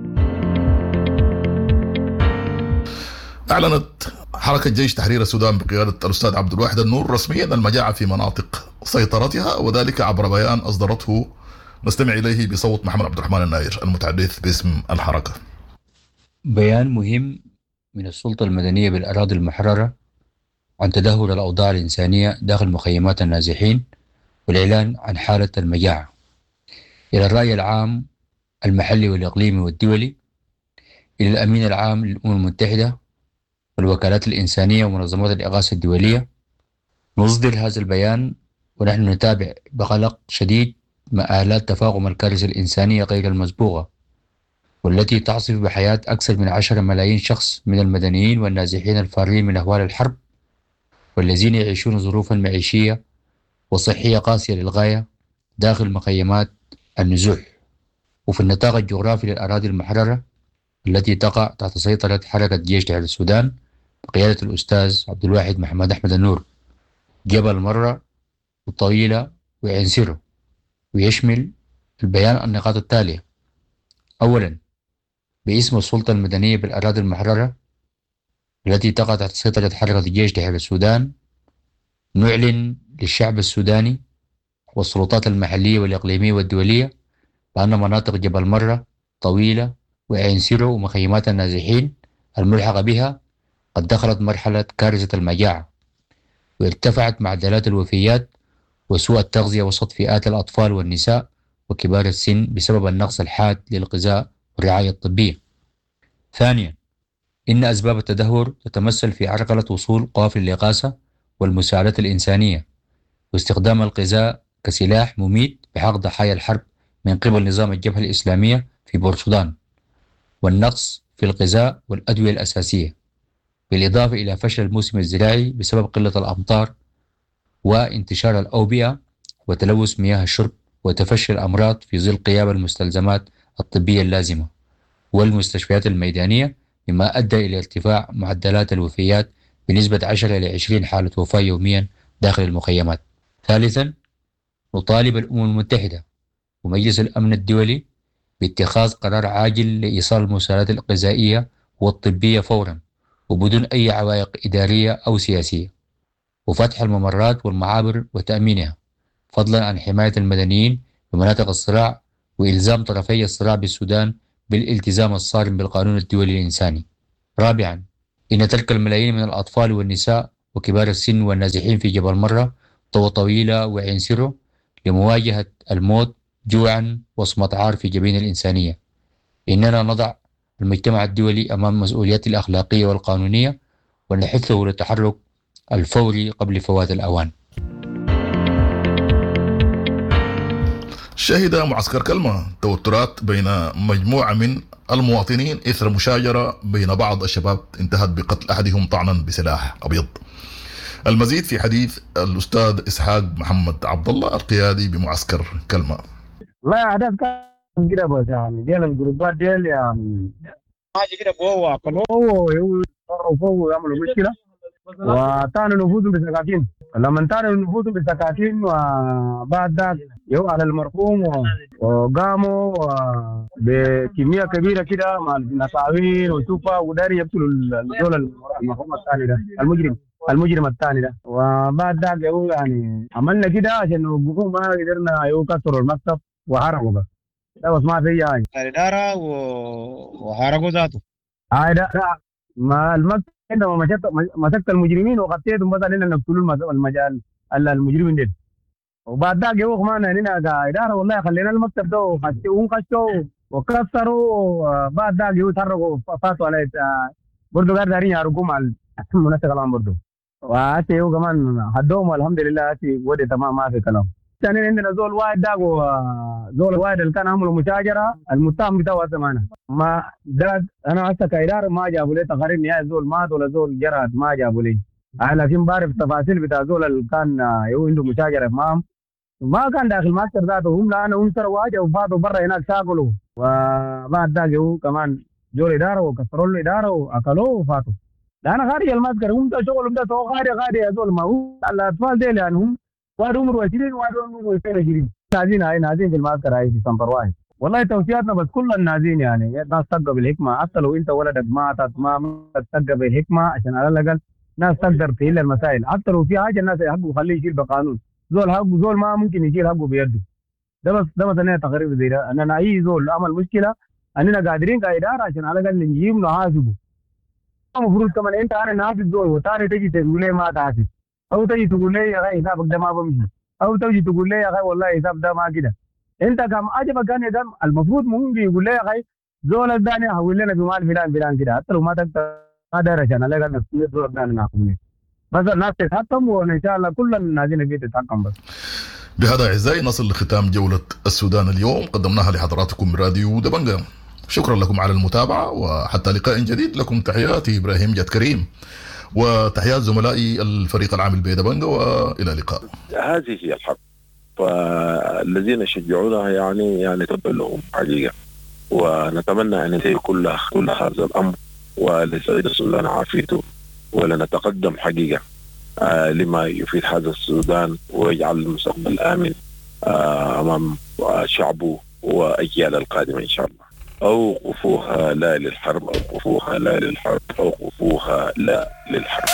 أعلنت حركة جيش تحرير السودان بقيادة الأستاذ عبد الواحد النور رسميا المجاعة في مناطق سيطرتها، وذلك عبر بيان أصدرته. نستمع إليه بصوت محمد عبد الرحمن الناير المتحدث باسم الحركة. بيان مهم من السلطة المدنية بالأراضي المحررة عن تدهور الأوضاع الإنسانية داخل مخيمات النازحين والإعلان عن حالة المجاعة إلى الرأي العام المحلي والإقليمي والدولي، إلى الأمين العام للأمم المتحدة والوكالات الإنسانية ومنظمات الإغاثة الدولية. نصدر هذا البيان ونحن نتابع بقلق شديد مآلات تفاقم الكارثة الإنسانية غير المسبوقة، والتي تعصف بحياة أكثر من 10 ملايين شخص من المدنيين والنازحين الفارين من أهوال الحرب، والذين يعيشون ظروفا معيشية وصحية قاسية للغاية داخل مخيمات النزوح، وفي النطاق الجغرافي للأراضي المحررة التي تقع تحت سيطرة حركة جيش تحرير السودان بقيادة الأستاذ عبد الواحد محمد أحمد النور، جبل مرة وطويلة وعين سيرو. ويشمل البيان النقاط التالية: أولا، باسم السلطة المدنية بالأراضي المحررة التي تقع تحت سيطرة حركة الجيش تحرير السودان، نعلن للشعب السوداني والسلطات المحلية والإقليمية والدولية بأن مناطق جبل مرة طويلة وعين سيرو ومخيمات النازحين الملحقة بها قد دخلت مرحلة كارثة المجاعة، وارتفعت معدلات الوفيات وسوء التغذية وسط فئات الأطفال والنساء وكبار السن بسبب النقص الحاد للغذاء والرعاية الطبية. ثانيا، إن أسباب التدهور تتمثل في عرقلة وصول قوافل الإغاثة والمساعدات الإنسانية، واستخدام الغذاء كسلاح مميت بحق ضحايا الحرب من قبل نظام الجبهة الإسلامية في بورسودان، والنقص في الغذاء والأدوية الأساسية، بالإضافة إلى فشل الموسم الزراعي بسبب قلة الأمطار وانتشار الأوبئة وتلوث مياه الشرب وتفشي الأمراض في ظل غياب المستلزمات الطبية اللازمة والمستشفيات الميدانية، مما أدى إلى ارتفاع معدلات الوفيات بنسبة 10 إلى 20 حالة وفاة يوميا داخل المخيمات. ثالثا، نطالب الأمم المتحدة ومجلس الأمن الدولي باتخاذ قرار عاجل لإيصال المساعدات الغذائية والطبية فورا وبدون أي عوائق إدارية أو سياسية، وفتح الممرات والمعابر وتأمينها، فضلا عن حماية المدنيين بمناطق الصراع وإلزام طرفي الصراع بالسودان بالالتزام الصارم بالقانون الدولي الإنساني. رابعا، إن ترك الملايين من الأطفال والنساء وكبار السن والنازحين في جبل مرة طويلة وعين سيرو لمواجهة الموت جوعا وصمة عار في جبين الإنسانية. إننا نضع المجتمع الدولي أمام مسؤولياته الأخلاقية والقانونية ونحثه للتحرك الفوري قبل فوات الأوان. شهد معسكر كلمة توترات بين مجموعة من المواطنين إثر مشاجرة بين بعض الشباب انتهت بقتل أحدهم طعنا بسلاح أبيض. المزيد في حديث الأستاذ إسحاق محمد عبد الله القيادي بمعسكر كلمة. لا أحداث كان كده بس يعني ديال الجروبات ديال يعني حاجة كده بوه عقلوه يصرفوا يعملوا مشكلة وتانوا نفوذهم بسكاكين. لما تانوا نفوذهم بسكاكين وبعد ذلك يو على المرحوم وقاموا بكمية كبيرة كده مع النساوين وسوفا وداري يقتلوا الدول المرحوم الثاني ده المجرم الثاني ده. وبعد ذلك يو يعني عملنا كده عشان نوقفوه ما قدرنا يو كسروا المكتب وحرقوا بس. ده بس ما في يعني الإدارة وحرقوا ذاته. ده ما المكتب عندما مسكت المجرمين وغطيتهم بس علينا نقتلوا المجال المجرمين دي. وبعد ذاك يوم معنا هنا كإدارة والله خلينا المكتب ده وخشوا وكسروا. بعد ذاك يتحركوا فاتوا على برضو قاعد دارين يعرقوا مع المنسق الآن برضو. وهاتي يو كمان هدوهم والحمد لله هاتي ودي تمام ما في كلام. ثاني عندنا زول واحد داق وزول واحد اللي كان عملوا مشاجرة المتهم بتاعه زمانه ما ده. أنا هسه كإدارة ما جابوا لي تقارير نهائي زول مات ولا زول جرى ما جابوا لي. لكن بعرف تفاصيل بتاع زول اللي كان يو عنده مشاجرة معهم ما كان داخل ماستر ذاته. هم لأنه هم سروا واجه وفاتوا برا هناك ساقلوا. وبعد ذاك يو كمان جول إدارة وكسروا له إدارة وأكلوه وفاتوا. لأن خارج الماسكر هم ده شغلهم ده سو خارج يا زول ما هو الأطفال ديل يعني هم واحد عمره 20 وواحد عمره 22 نازين في المعسكر هاي في سنتر واحد. والله توصياتنا بس كل النازين يعني الناس تبقى بالحكمة. حتى لو انت ولدك ماتت ما تبقى بالحكمة عشان على الأقل ناس تقدر تحل المسائل. حتى لو في حاجة الناس حقه خليه يشيل بقانون. زول حقه زول ما ممكن يشيل حقه بيده. ده مثلا تقرير زي ده أننا أي زول عمل مشكلة أننا قادرين كإدارة عشان على الأقل نجيب نحاسبه. المفروض كمان انت أنا نحاسب زول وتاني تجي تقول لي ما تحاسب أو تجي تقول لي يا أخي حسابك ده ما بمشي أو تجي تقول لي يا أخي والله حساب ده ما كده. أنت كم عجبك كان يدم المفروض ممكن يقول لي يا أخي زول الثاني حول لنا بمال فلان كده حتى لو ما تقدر ما دار عشان على الأقل نفسية زول الثاني نحكم بس الناس تتحكم وإن شاء الله كل الناس فيه تتحكم بس. بهذا أعزائي نصل لختام جولة السودان اليوم قدمناها لحضراتكم من راديو دبنجة. شكرا لكم على المتابعة وحتى لقاء جديد. لكم تحياتي إبراهيم جاد كريم وتحيات زملائي الفريق العامل بيدبنجة وإلى اللقاء. هذه هي الحرب فالذين شجعونها يعني تبقى لهم حقيقة ونتمنى أن ينتهي كل هذا الأمر ولسعيد السودان عافيته ولنتقدم حقيقة لما يفيد هذا السودان ويجعل المستقبل آمن أمام شعبه وأجيال القادمة إن شاء الله. أوقفوها لا للحرب أوقفوها لا للحرب أوقفوها لا للحرب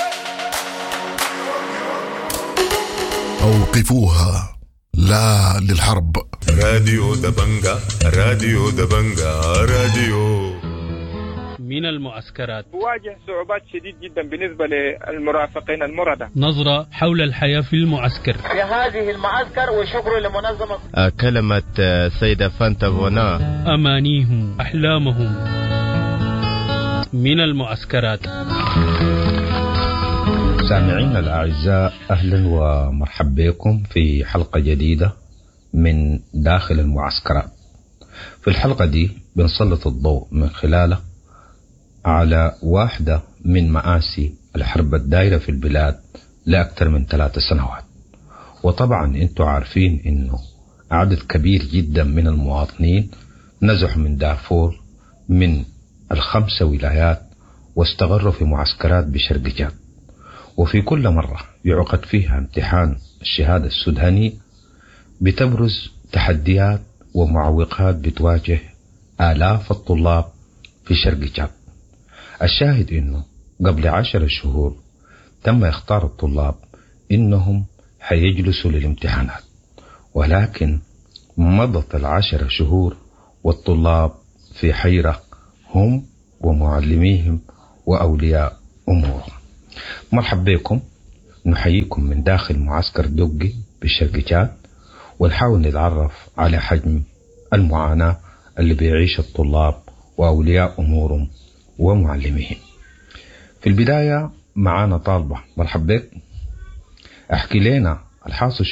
أوقفوها لا للحرب. راديو دبنجة راديو دبنجة راديو. من المعسكرات تواجه صعوبات شديد جدا بالنسبة للمرافقين المردة. نظرة حول الحياة في المعسكر. في هذه المعسكر وشكر لمنظمة كلمة سيدة فانتا فونا أمانيهم أحلامهم من المعسكرات. سامعين الأعزاء أهلا ومرحبا بكم في حلقة جديدة من داخل المعسكرات. في الحلقة دي بنسلط الضوء من خلاله على واحدة من مآسي الحرب الدائرة في البلاد لأكثر من 3 سنوات. وطبعا انتم عارفين انه عدد كبير جدا من المواطنين نزحوا من دارفور من ال5 ولايات واستقروا في معسكرات بشرق جاد. وفي كل مرة يعقد فيها امتحان الشهادة السوداني بتبرز تحديات ومعوقات بتواجه آلاف الطلاب في شرق جاد. الشاهد انه قبل 10 شهور تم اختار الطلاب انهم حيجلسوا للامتحانات، ولكن مضت 10 شهور والطلاب في حيرة هم ومعلميهم وأولياء أمورهم. مرحبا بكم، نحييكم من داخل معسكر دوقي بالشرق جاد ونحاول نتعرف على حجم المعاناة اللي بيعيش الطلاب وأولياء أمورهم ومعلميهم. في البداية معانا طالبة. مرحبا بك، احكي لنا الحاصل شنو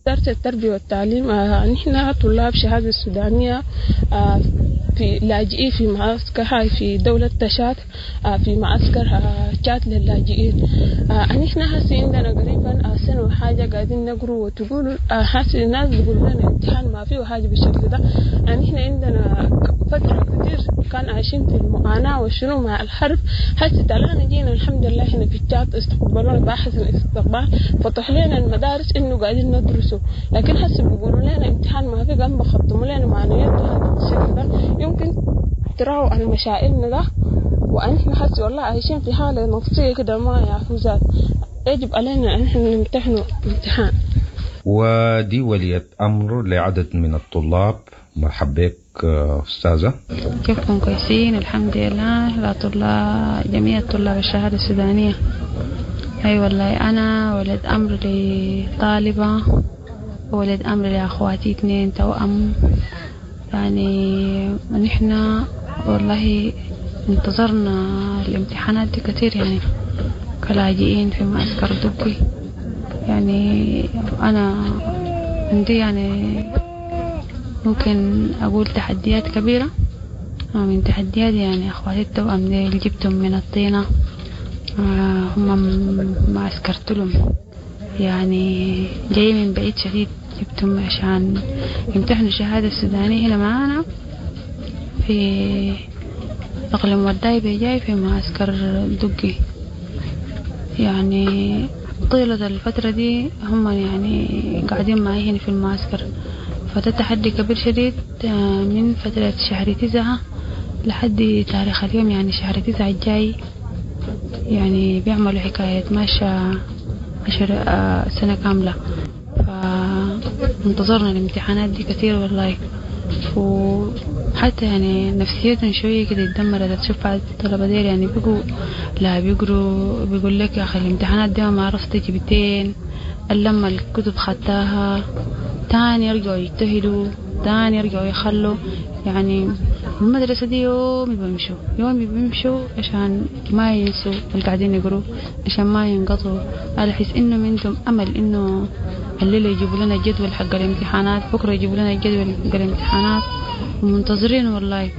وزارة التربية والتعليم نحن طلاب شهادة السودانية في لاجئين في معسكر هاي في دولة تشاد في معسكر تشاد للاجئين. نحن هسي عندنا قريبا سنة وحاجة قاعدين نقروا وتقولوا هسي الناس بيقولوا لنا امتحان ما فيه حاجة بالشكل ده. نحن عندنا فترة كتير كان عايشين في المعاناة والشنو مع الحرب. هسي تلانا جينا الحمد لله هنا في تشاد استقبلونا بأحسن استقبال، فتح لنا المدارس إنه قاعدين ندرسوا، لكن هسي بيقولوا لنا امتحان ما فيه قام بخطموا لنا معنويات هذا بالشكل ده. يمكن تراوا عن مشاعرنا ده، وأنحن حسي والله عايشين في حالة نفسية كده ما يعرفوا. يجب علينا أن نحن نمتحنوا امتحان. ودي ولية أمر لعدد من الطلاب. مرحبا بك أستاذة. كيفكم؟ كويسين الحمد لله. جميع طلاب الشهادة السودانية. أي والله أنا ولد أمر لطالبة وولد أمر لأخواتي 2 توأم. يعني نحن والله انتظرنا الامتحانات دي كتير يعني كلاجئين في معسكر دبي. يعني أنا عندي يعني ممكن أقول تحديات كبيرة. من تحديات يعني أخواتي التوأم اللي جبتهم من الطينة، هم معسكر تلم يعني جاي من بعيد شديد، جبتهم عشان يمتحنوا الشهادة السودانية هنا معانا في أقليم وداي جاي في معسكر دقي. يعني طيلة الفترة دي هم يعني قاعدين معي هنا في المعسكر، فده تحدي كبير شديد من فترة شهر 9 لحد تاريخ اليوم. يعني شهر 9 الجاي يعني بيعملوا حكاية ماشى 10 سنة كاملة. فانتظرنا الامتحانات دي كتير والله، وحتى يعني نفسيتهم شوية كده اتدمرت. تشوف بعض الطلبة دير يعني بيقولوا بيقول لك يا أخي الامتحانات دي ما عرفت جبتين، لما الكتب خدتها تاني يرجعوا يجتهدوا، تاني يرجعوا يخلوا. يعني المدرسة دي يومي بيمشوا عشان ما ينسوا اللي قاعدين يقروا، عشان ما ينقطعوا. على حس إنه عندهم أمل إنه الليلة يجيبوا لنا الجدول حق الامتحانات، بكرة يجيبوا لنا الجدول حق الامتحانات، ومنتظرين والله.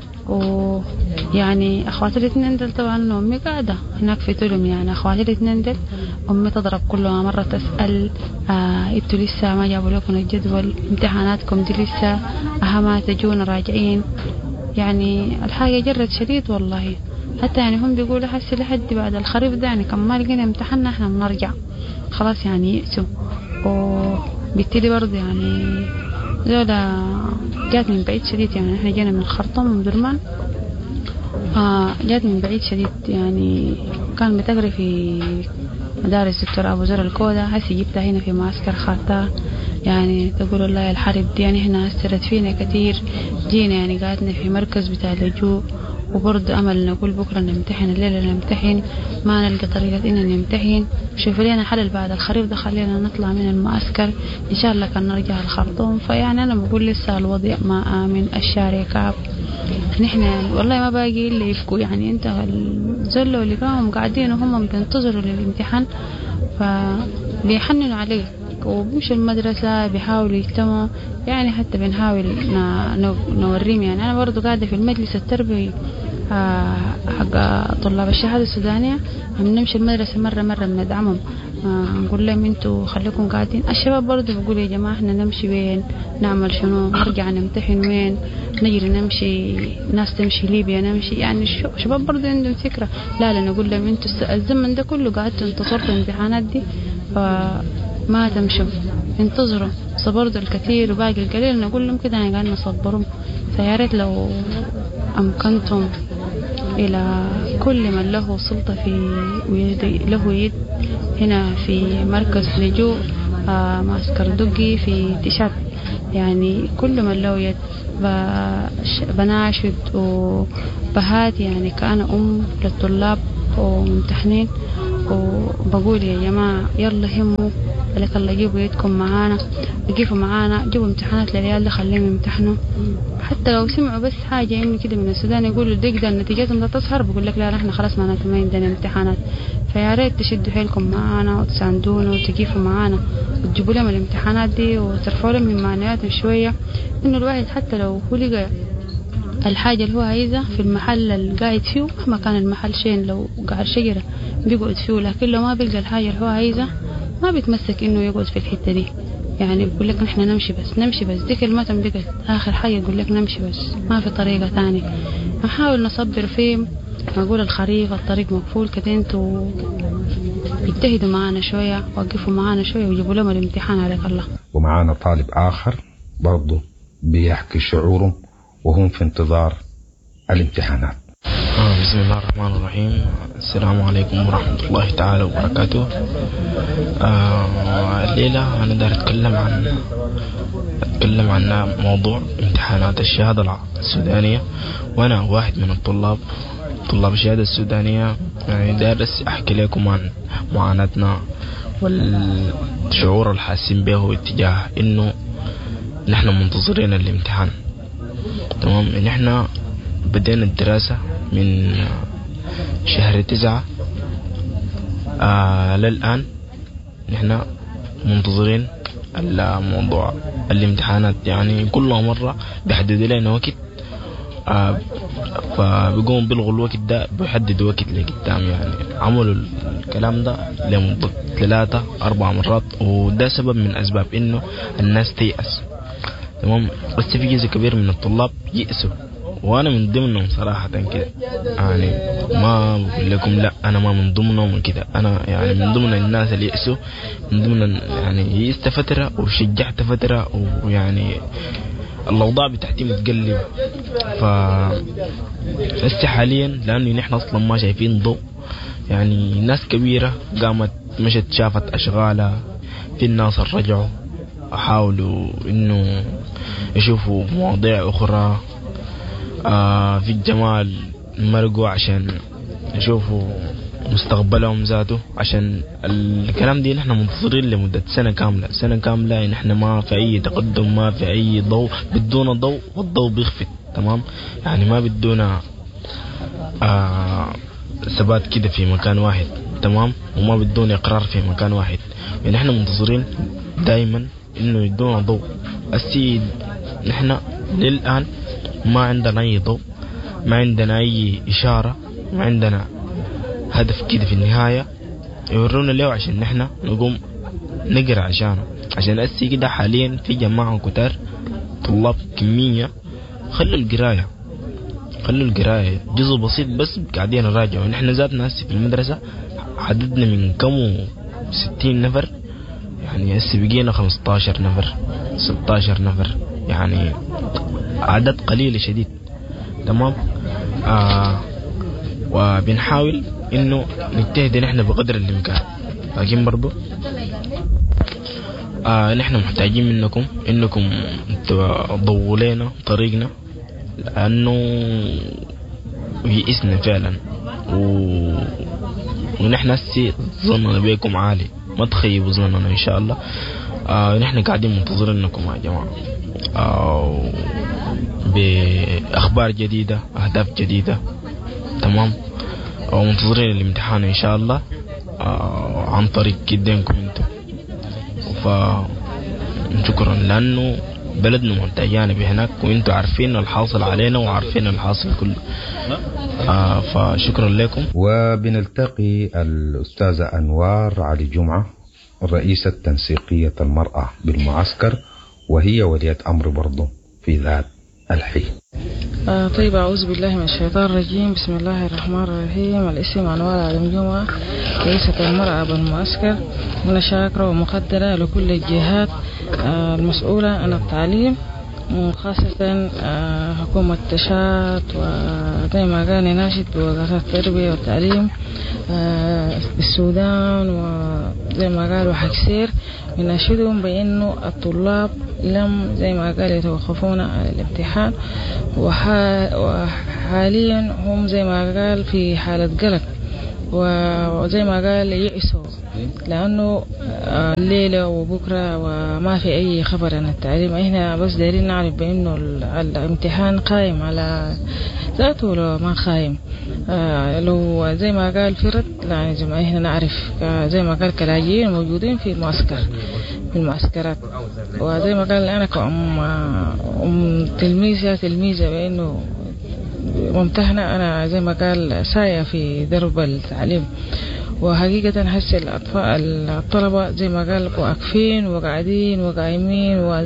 ويعني أخواتي الاثنين دل طبعا أمي قاعدة هناك في تلم. يعني أخواتي الاثنين دل أمي تضرب كل مرة تسأل انتوا لسه ما جابوا لكم الجدول، امتحاناتكم دي لسه ما تجون راجعين. يعني الحاجة جرت شديد والله. حتى يعني هم بيقولوا حسي لحد بعد الخريف ده يعني كم ما لقينا امتحاننا احنا بنرجع خلاص يعني يأسوا. وبالتالي برضه يعني زولا جات من بعيد شديد. يعني احنا جينا من الخرطوم ومن درمان، جات من بعيد شديد. يعني كان بتقري في مدارس دكتور أبو زر الكودة، هسي جبتها هنا في معسكر خارطة. يعني تقول الله الحرب دي يعني هنا أثرت فينا كتير. جينا يعني قاعدنا في مركز بتاع اللجوء، وبرضه أمل نقول بكرة نمتحن، الليلة نمتحن، ما نلقى طريقة إننا نمتحن. شوف لنا حل بعد الخريف ده، خلينا نطلع من المعسكر إن شاء الله كان نرجع الخرطوم. فيعني أنا بقول لسه الوضع ما آمن، الشارع كعب. نحن والله ما باقي إلا يفكوا. يعني أنت الزلوا اللي كانوا قاعدين وهم بينتظروا للامتحان فبيحننوا عليه، وبمشوا المدرسة بيحاولوا يجتمعوا. يعني حتى بنحاول نوريهم. يعني أنا برضو قاعدة في المجلس التربوي حق طلاب الشهادة السودانية، بنمشي المدرسة مرة بندعمهم، نقول لهم انتوا خليكم قاعدين. الشباب برضو بيقول يا جماعة احنا نمشي وين، نعمل شنو، نرجع نمتحن وين، نجري نمشي، ناس تمشي ليبيا نمشي. يعني الشباب برضو عندهم فكرة. لا نقول لهم انتوا الزمن ده كله قاعدتوا انتصرتوا الامتحانات دي، فما تمشوا، انتظروا. صبرتوا الكثير وباقي القليل. نقول لهم كده يعني قاعد نصبرهم. فياريت لو أمكنتم إلى كل من له سلطة له يد هنا في مركز لجوء معسكر دقي في تشاد، يعني كل من له يد بناشد وبهات. يعني كأنا للطلاب وممتحنين، وبقول يا جماعة يلا هموا عليك الله جيبوا يدكم معانا، وقفوا معانا، جيبوا امتحانات للعيال ده خليهم يمتحنوا. حتى لو سمعوا بس حاجة إنه كده من السودان يقولوا ده نتيجتهم ده تظهر، بقول لك لا نحن خلاص معناته ما عندنا امتحانات. فيا ريت تشدوا حيلكم معانا وتساندونا وتقفوا معانا وتجيبوا لهم الامتحانات دي وترفعوا لهم من معنوياتهم شوية، إنه الواحد حتى لو هو لقى الحاجة اللي هو عايزها في المحل اللي قاعد فيه، مهما كان المحل شين، لو قاعد شجرة بيقعد فيه، لكن لو ما بيلقى الحاجة اللي هو عايزها ما بيتمسك إنه يقعد في الحتة دي. يعني بيقول لك نحن نمشي بس دي كلمة بقت آخر حاجة، يقول لك نمشي بس ما في طريقة تانية. نحاول نصبر فيه، نقول الخريف الطريق مقفول كده، انتوا اجتهدوا معانا شوية، وقفوا معانا شوية وجيبوا لهم الامتحان عليك الله. ومعانا طالب آخر برضه بيحكي شعورهم وهم في انتظار الامتحانات. بسم الله الرحمن الرحيم. السلام عليكم ورحمة الله تعالى وبركاته. الليلة أنا داير أتكلم عن موضوع امتحانات الشهادة السودانية، وأنا واحد من طلاب الشهادة السودانية. يعني داير أحكي لكم عن معاناتنا والشعور الحاسين به اتجاه إنه نحن منتظرين الامتحان. تمام، نحن بدينا الدراسة من شهر 9 للآن نحن منتظرين الموضوع الامتحانات. يعني كل مرة بيحدد لنا وقت، فبيقوم بيلغوا الوقت ده، بيحددوا وقت لقدام. يعني عملوا الكلام ده لمدة 3-4 مرات، وده سبب من أسباب إنه الناس تيأس. تمام، بس في جزء كبير من الطلاب يأسوا، وانا من ضمنهم صراحة كده. يعني ما بقول لكم لا انا ما من ضمنهم كده، انا يعني من ضمن الناس اللي يأسوا، من ضمن يعني يأست فترة وشجعت فترة، ويعني الاوضاع بتاعتي متقلبة. هسه حاليا لانه نحن اصلا ما شايفين ضوء، يعني ناس كبيرة قامت مشت شافت اشغالها، في الناس رجعوا حاولوا انه يشوفوا مواضيع اخرى، في الجمال مرقوا عشان يشوفوا مستقبلهم ذاته. عشان الكلام دي نحن منتظرين لمدة سنة كاملة نحن ما في أي تقدم، ما في أي ضوء، بدون ضوء والضوء بيخفت. تمام، يعني ما بدون ثبات كده في مكان واحد. تمام، وما بدون إقرار في مكان واحد. يعني نحن منتظرين دائما إنه يدونا ضوء. السيد نحن للآن ما عندنا أي ضوء، ما عندنا أي إشارة، ما عندنا هدف كده في النهاية يورونا له عشان نحن نقوم نقرأ عشان أسي كده. حاليا في جماعة كتار طلاب كمية خلوا القراية جزء بسيط بس قاعدين نراجعوا. نحن ذاتنا هسي في المدرسة عددنا من كم 60 نفر، يعني هسي بقينا 15 نفر 16 نفر، يعني عدد قليل شديد. تمام، وبنحاول انه نجتهد نحن بقدر الامكان، لكن برضو نحن محتاجين منكم انكم تضووا لنا طريقنا، لانه يئسنا فعلا. ونحن هسي ظننا بيكم عالي، ما تخيبوا ظننا ان شاء الله. نحن قاعدين منتظرين انكم يا جماعة بأخبار جديدة، أهداف جديدة. تمام، ومنتظرين الامتحان إن شاء الله عن طريق جدينكم انتم. فشكرا، لأنه بلدنا محتاجانا بهناك، وانتم عارفين الحاصل علينا وعارفين الحاصل كله. فشكرا لكم. وبنلتقي الأستاذة أنوار علي جمعة، رئيسة تنسيقية المرأة بالمعسكر، وهي ولية أمر برضو في ذات الحين. طيب، أعوذ بالله من الشيطان الرجيم. بسم الله الرحمن الرحيم. الاسم أنوار علي جمعة، رئيسة المرأة بالمعسكر. أنا شاكرة ومقدرة لكل الجهات المسؤولة عن التعليم، وخاصة حكومة تشات، وزي ما قال ناشد بوزارة التربية والتعليم بالسودان، وزي ما قالوا حكسير بناشدهم بأنه الطلاب لم زي ما قال يتوقفون عن الامتحان، وحاليا هم زي ما قال في حالة قلق وزي ما قال يئسوا لأنه الليلة وبكرة وما في أي خبر عن التعليم. إحنا بس دايرين نعرف بأنه الامتحان قائم على ذاته ولا ما قائم. لو زي ما قال في رد يعني زي ما إحنا نعرف زي ما قال كلاجئين موجودين في المعسكرات. وزي ما قال أنا كأم تلميذة بأنه ممتحنة، أنا زي ما قال ساية في درب التعليم. وحقيقة هسه الطلبة زي ما قال واقفين وقاعدين وقايمين